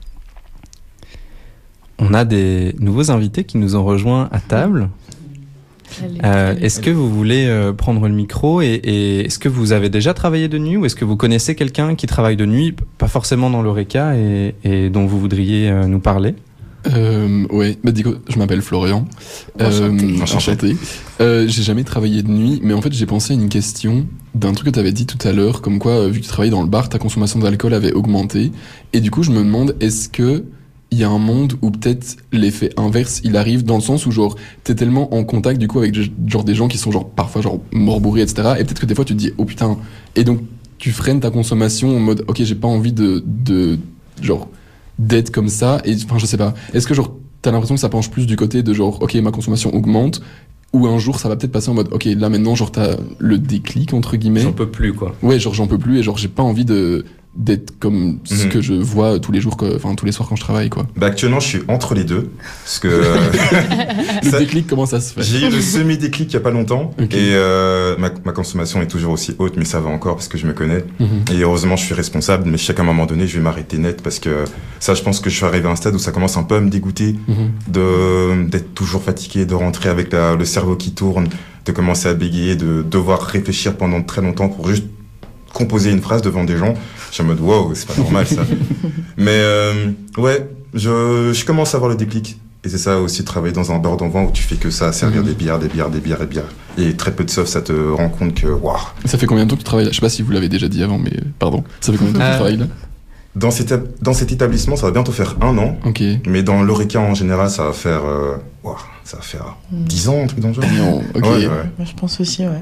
On a des nouveaux invités qui nous ont rejoints à table. Euh, est-ce que vous voulez euh, prendre le micro et, et est-ce que vous avez déjà travaillé de nuit ou est-ce que vous connaissez quelqu'un qui travaille de nuit, pas forcément dans l'Eureka, et, et dont vous voudriez euh, nous parler? Euh, ouais, bah, du coup, je m'appelle Florian. Enchanté. Euh, enchanté. Euh, j'ai jamais travaillé de nuit, mais en fait, j'ai pensé à une question d'un truc que tu avais dit tout à l'heure, comme quoi, euh, vu que tu travaillais dans le bar, ta consommation d'alcool avait augmenté. Et du coup, je me demande, est-ce que il y a un monde où peut-être l'effet inverse, il arrive dans le sens où, genre, t'es tellement en contact, du coup, avec genre des gens qui sont, genre, parfois, genre, morts bourrés, et cetera. Et peut-être que des fois, tu te dis, oh putain. Et donc, tu freines ta consommation en mode, ok, j'ai pas envie de, de, genre, d'être comme ça, et enfin je sais pas, est-ce que genre t'as l'impression que ça penche plus du côté de genre ok ma consommation augmente, ou un jour ça va peut-être passer en mode ok là maintenant genre t'as le déclic entre guillemets, j'en peux plus quoi, ouais genre j'en peux plus et genre j'ai pas envie de d'être comme ce Mhm. que je vois tous les jours, que- enfin tous les soirs quand je travaille, quoi. Bah, actuellement, je suis entre les deux. Parce que. euh, Le ça- déclic, comment ça se fait? J'ai eu le semi-déclic il y a pas longtemps. Ok. Et euh, ma, ma consommation est toujours aussi haute, mais ça va encore parce que je me connais. Mhm. Et heureusement, je suis responsable, mais je sais qu'à un moment donné, je vais m'arrêter net parce que ça, je pense que je suis arrivé à un stade où ça commence un peu à me dégoûter Mhm. de, d'être toujours fatigué, de rentrer avec la, le cerveau qui tourne, de commencer à bégayer, de devoir réfléchir pendant très longtemps pour juste composer une phrase devant des gens. Je suis en mode, wow, c'est pas normal ça. Mais euh, ouais, je, je commence à avoir le déclic. Et c'est ça aussi, travailler dans un bar d'envant où tu fais que ça, servir Mhm. des bières, des bières, des bières et des bières. Et très peu de sauce, ça te rend compte que, waouh. Ça fait combien de temps que tu travailles là? Je sais pas si vous l'avez déjà dit avant, mais euh, pardon. Ça fait combien de temps que Euh, tu travailles là? Dans cet, étab- dans cet établissement, ça va bientôt faire un an. Ok. Mais dans l'Oreca en général, ça va faire, euh, waouh, ça va faire Mm. dix ans, un truc dans le genre. Non, ok. Ouais, ouais. Moi, je pense aussi, ouais.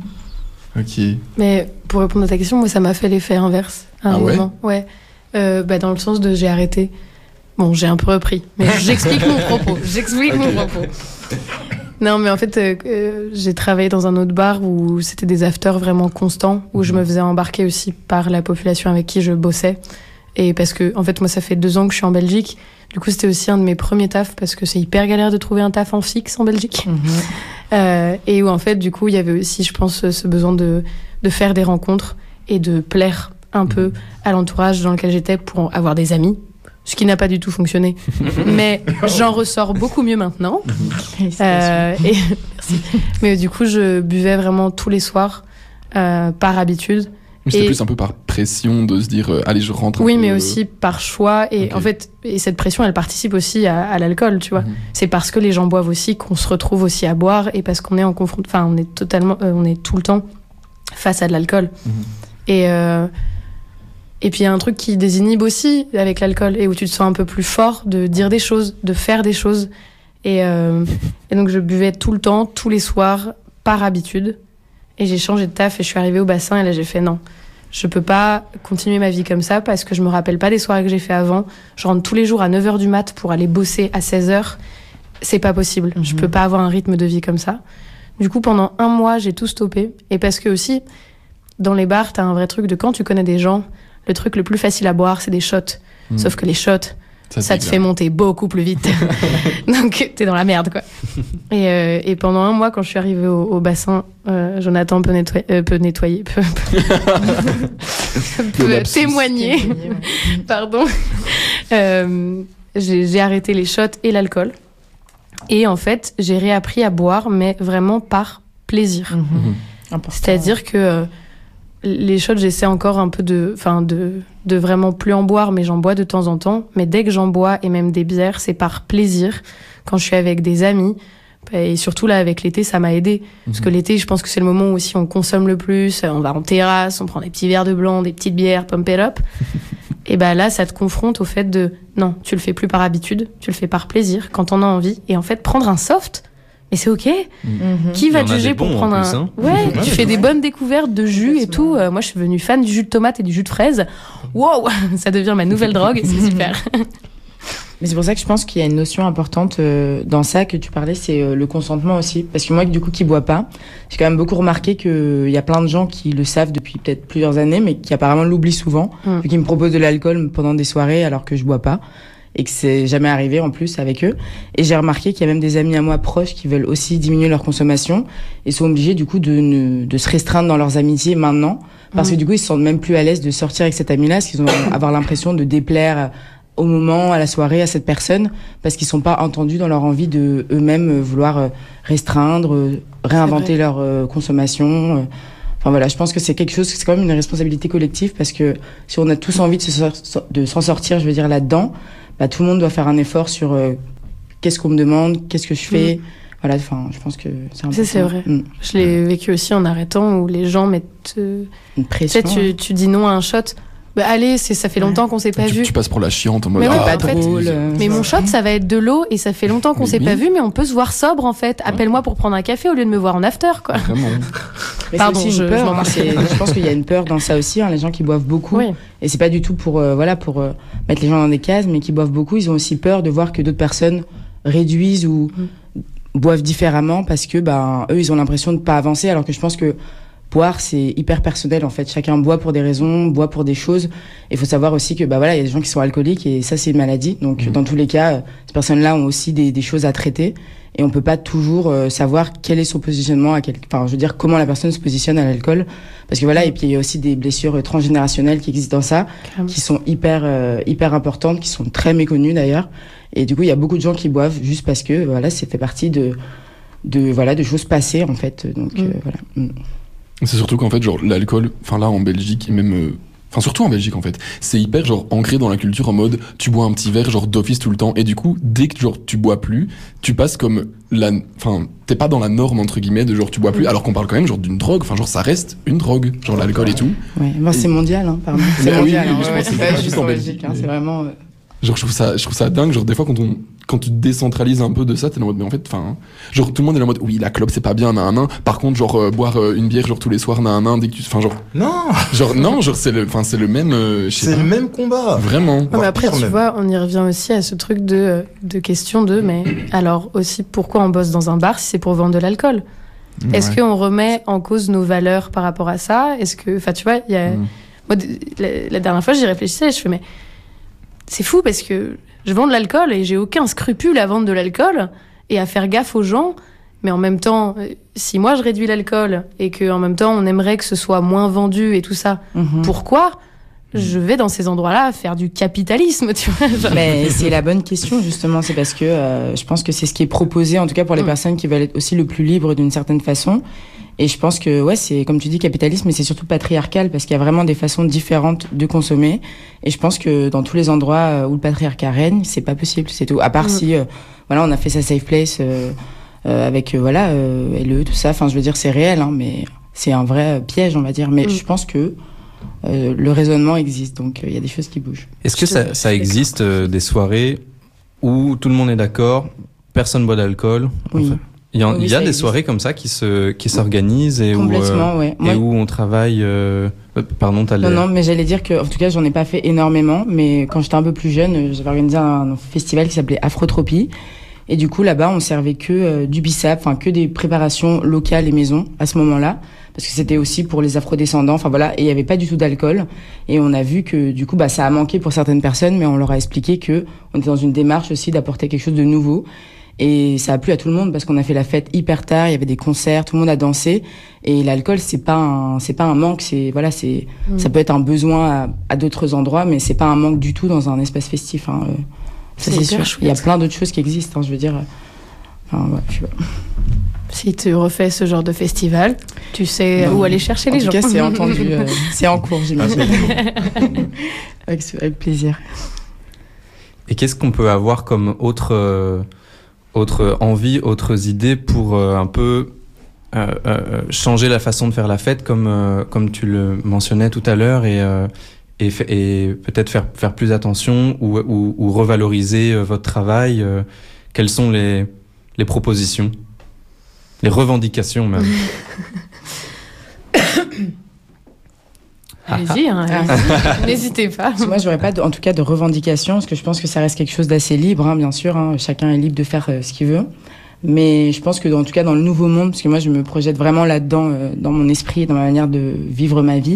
Ok. Mais pour répondre à ta question, moi, ça m'a fait l'effet inverse à un Ah ouais moment. Ouais. Euh, bah, dans le sens de j'ai arrêté. Bon, j'ai un peu repris, mais j'explique mon propos. J'explique Ok. mon propos. Non, mais en fait, euh, euh, j'ai travaillé dans un autre bar où c'était des afters vraiment constants, où je me faisais embarquer aussi par la population avec qui je bossais. Et parce que, en fait, moi, ça fait deux ans que je suis en Belgique. Du coup, c'était aussi un de mes premiers tafs parce que c'est hyper galère de trouver un taf en fixe en Belgique. Euh, et où, en fait, du coup, il y avait aussi, je pense, ce besoin de, de faire des rencontres et de plaire un peu à l'entourage dans lequel j'étais pour avoir des amis. Ce qui n'a pas du tout fonctionné. Mais j'en ressors beaucoup mieux maintenant. Euh, et, merci. Mais du coup, je buvais vraiment tous les soirs, euh, par habitude. Mais c'était Et- plus un peu par pression de se dire, euh, allez, je rentre. un Oui, peu, mais euh, aussi par choix. Et Ok. en fait, et cette pression, elle participe aussi à, à l'alcool, tu vois. Mhm. C'est parce que les gens boivent aussi qu'on se retrouve aussi à boire et parce qu'on est en confront... enfin, on est totalement, euh, on est tout le temps face à de l'alcool. Mhm. Et euh, et puis il y a un truc qui désinhibe aussi avec l'alcool et où tu te sens un peu plus fort de dire des choses, de faire des choses. Et, euh, et donc je buvais tout le temps, tous les soirs, par habitude. Et j'ai changé de taf et je suis arrivée au bassin et là j'ai fait non. Je peux pas continuer ma vie comme ça parce que je me rappelle pas des soirées que j'ai fait avant. Je rentre tous les jours à neuf heures du mat pour aller bosser à seize heures. C'est pas possible. Je peux pas avoir un rythme de vie comme ça. Du coup, pendant un mois, j'ai tout stoppé. Et parce que aussi, dans les bars, t'as un vrai truc de quand tu connais des gens, le truc le plus facile à boire, c'est des shots. Mhm. Sauf que les shots, Ça, ça c'est te clair. fait monter beaucoup plus vite. Donc, t'es dans la merde, quoi. Et, euh, et pendant un mois, quand je suis arrivée au, au bassin, euh, Jonathan peut nettoyer, euh, peut, nettoyer peut, peut, peut lapsus. témoigner, pardon. Euh, j'ai j'ai arrêté les shots et l'alcool. Et en fait, j'ai réappris à boire, mais vraiment par plaisir. C'est-à-dire que euh, les shots, j'essaie encore un peu de, enfin de, de vraiment plus en boire, mais j'en bois de temps en temps. Mais dès que j'en bois, et même des bières, c'est par plaisir. Quand je suis avec des amis, et surtout là avec l'été, ça m'a aidé. Parce que l'été, je pense que c'est le moment où aussi on consomme le plus. On va en terrasse, on prend des petits verres de blanc, des petites bières, pump it up. Et ben là, ça te confronte au fait de non, tu le fais plus par habitude, tu le fais par plaisir, quand on a envie. Et en fait, prendre un soft, mais c'est ok. Qui va Il y te en a juger des pour bons, en prendre plus, un hein. Ouais, Ouais, tu c'est fais des vrai. bonnes découvertes de jus et tout. Euh, moi, je suis devenue fan du jus de tomate et du jus de fraise. Wow, ça devient ma nouvelle drogue et c'est super. Mais c'est pour ça que je pense qu'il y a une notion importante euh, dans ça que tu parlais, c'est euh, le consentement aussi. Parce que moi, du coup, qui bois pas, j'ai quand même beaucoup remarqué qu'il y a plein de gens qui le savent depuis peut-être plusieurs années, mais qui apparemment l'oublient souvent, Mm. vu qu'ils me proposent de l'alcool pendant des soirées alors que je bois pas, et que c'est jamais arrivé en plus avec eux. Et j'ai remarqué qu'il y a même des amis à moi proches qui veulent aussi diminuer leur consommation et sont obligés du coup de, ne, de se restreindre dans leurs amitiés maintenant, parce Mm. que du coup, ils se sentent même plus à l'aise de sortir avec cet ami-là, parce qu'ils vont avoir l'impression de déplaire au moment, à la soirée, à cette personne, parce qu'ils sont pas entendus dans leur envie de eux-mêmes vouloir euh, restreindre, euh, réinventer leur euh, consommation. euh. Enfin voilà, je pense que c'est quelque chose, c'est quand même une responsabilité collective, parce que si on a tous envie de, se sor- de s'en sortir, je veux dire, là-dedans, bah, tout le monde doit faire un effort sur euh, qu'est-ce qu'on me demande, qu'est-ce que je fais. Voilà, enfin, je pense que c'est important. Ça, c'est vrai. Mm. Je l'ai vécu aussi en arrêtant où les gens mettent. euh, Une Tu pression. sais, tu, tu dis non à un shot. Bah allez, c'est, ça fait longtemps qu'on s'est pas tu, vu. tu passes pour la chiante en mode. Mais ouais, ah, pas en fait, drôle, euh, Mais mon shot, ça va être de l'eau et ça fait longtemps qu'on Mais s'est oui. pas vu, mais on peut se voir sobre en fait. Appelle-moi pour prendre un café au lieu de me voir en after, quoi. Vraiment. Mais Pardon, c'est aussi je- une je peur. m'en hein, marre. c'est- je pense qu'il y a une peur dans ça aussi. Hein, les gens qui boivent beaucoup, Oui. et c'est pas du tout pour euh, voilà pour euh, mettre les gens dans des cases, mais qui boivent beaucoup, ils ont aussi peur de voir que d'autres personnes réduisent ou boivent différemment parce que ben eux ils ont l'impression de pas avancer, alors que je pense que boire, c'est hyper personnel en fait. Chacun boit pour des raisons, boit pour des choses. Il faut savoir aussi que bah voilà, il y a des gens qui sont alcooliques et ça c'est une maladie. Donc mmh. dans tous les cas, ces personnes-là ont aussi des, des choses à traiter et on peut pas toujours euh, savoir quel est son positionnement à quel, enfin je veux dire comment la personne se positionne à l'alcool. Parce que voilà, et puis il y a aussi des blessures transgénérationnelles qui existent dans ça, Carrément. qui sont hyper euh, hyper importantes, qui sont très méconnues d'ailleurs. Et du coup, il y a beaucoup de gens qui boivent juste parce que voilà, c'est fait partie de de voilà de choses passées en fait. Donc mmh. euh, voilà. Mmh. C'est surtout qu'en fait, genre, l'alcool, enfin là, en Belgique, et même, euh, enfin, surtout en Belgique, en fait, c'est hyper, genre, ancré dans la culture en mode, tu bois un petit verre, genre, d'office tout le temps, et du coup, dès que, genre, tu bois plus, tu passes comme la, enfin, t'es pas dans la norme, entre guillemets, de genre, tu bois plus, alors qu'on parle quand même, genre, d'une drogue, enfin, genre, ça reste une drogue, genre, l'alcool et tout. Ouais, moi, c'est mondial, hein, pardon. C'est mais mondial, oui, oui, hein, je ouais, pense c'est que pas c'est juste pas en Belgique, Belgique, hein, mais... c'est vraiment... Euh... Genre, je trouve ça, je trouve ça dingue, genre, des fois, quand on, quand tu décentralises un peu de ça, t'es en mode, mais en fait, enfin, genre, tout le monde est en mode, oui, la clope, c'est pas bien, nan, nan. Par contre, genre, euh, boire euh, une bière, genre, tous les soirs, nan, nan, dès que tu, enfin, genre. Non! Genre, non, genre, c'est le, enfin, c'est le même, euh, je sais C'est pas. le même combat! Vraiment. Ouais, mais après, tu même. vois, on y revient aussi à ce truc de, de question de, mais alors aussi, pourquoi on bosse dans un bar si c'est pour vendre de l'alcool? Ouais. Est-ce qu'on remet en cause nos valeurs par rapport à ça? Est-ce que, enfin, tu vois, il y a, mm. moi, la, la dernière fois, j'y réfléchissais, je fais, mais c'est fou parce que je vends de l'alcool et j'ai aucun scrupule à vendre de l'alcool et à faire gaffe aux gens. Mais en même temps, si moi je réduis l'alcool et qu'en même temps on aimerait que ce soit moins vendu et tout ça, mm-hmm. pourquoi je vais dans ces endroits-là faire du capitalisme, tu vois? Mais c'est la bonne question justement, c'est parce que euh, je pense que c'est ce qui est proposé, en tout cas pour les mm. personnes qui veulent être aussi le plus libres d'une certaine façon. Et je pense que, ouais, c'est, comme tu dis, capitalisme, mais c'est surtout patriarcal parce qu'il y a vraiment des façons différentes de consommer. Et je pense que dans tous les endroits où le patriarcat règne, c'est pas possible, c'est tout. À part mmh. si, euh, voilà, on a fait sa safe place, euh, euh, avec, euh, voilà, euh, L E, tout ça. Enfin, je veux dire, c'est réel, hein, mais c'est un vrai piège, on va dire. Mais mmh. je pense que, euh, le raisonnement existe. Donc, il euh, y a des choses qui bougent. Est-ce que ça, ça existe, euh, des soirées où tout le monde est d'accord, personne boit d'alcool? Oui. Enfin, Il y a, oui, il y a des existe. soirées comme ça qui se qui s'organisent et où euh, ouais. et où on travaille. Euh, pardon, t'as Non, les... non, mais j'allais dire que, en tout cas, j'en ai pas fait énormément, mais quand j'étais un peu plus jeune, j'avais organisé un festival qui s'appelait Afrotropie, et du coup là-bas, on servait que euh, du bissap, enfin que des préparations locales et maison à ce moment-là, parce que c'était aussi pour les afrodescendants. Enfin voilà, et il y avait pas du tout d'alcool, et on a vu que du coup, bah ça a manqué pour certaines personnes, mais on leur a expliqué que on était dans une démarche aussi d'apporter quelque chose de nouveau. Et ça a plu à tout le monde parce qu'on a fait la fête hyper tard, il y avait des concerts, tout le monde a dansé. Et l'alcool, c'est pas un, c'est pas un manque, c'est, voilà, c'est, mmh. ça peut être un besoin à, à d'autres endroits, mais c'est pas un manque du tout dans un espace festif, hein. Ça, c'est, c'est sûr. Chouette. Il y a plein d'autres choses qui existent, hein, je veux dire. Enfin, ouais, je sais pas. Si tu refais ce genre de festival, tu sais non. où aller chercher en les gens. En tout cas, c'est entendu, euh, c'est en cours, j'imagine. avec, avec plaisir. Et qu'est-ce qu'on peut avoir comme autre, euh, autre envie, autres idées pour euh, un peu euh, euh, changer la façon de faire la fête, comme, euh, comme tu le mentionnais tout à l'heure, et, euh, et, et peut-être faire, faire plus attention ou, ou, ou revaloriser euh, votre travail. Euh, quelles sont les, les propositions, les revendications même? Allez-y, hein, allez-y. N'hésitez pas. Moi, j'aurais pas, de, en tout cas, de revendication, parce que je pense que ça reste quelque chose d'assez libre, hein, bien sûr. Hein, chacun est libre de faire euh, ce qu'il veut. Mais je pense que, en tout cas, dans le nouveau monde, parce que moi, je me projette vraiment là-dedans, euh, dans mon esprit, dans ma manière de vivre ma vie.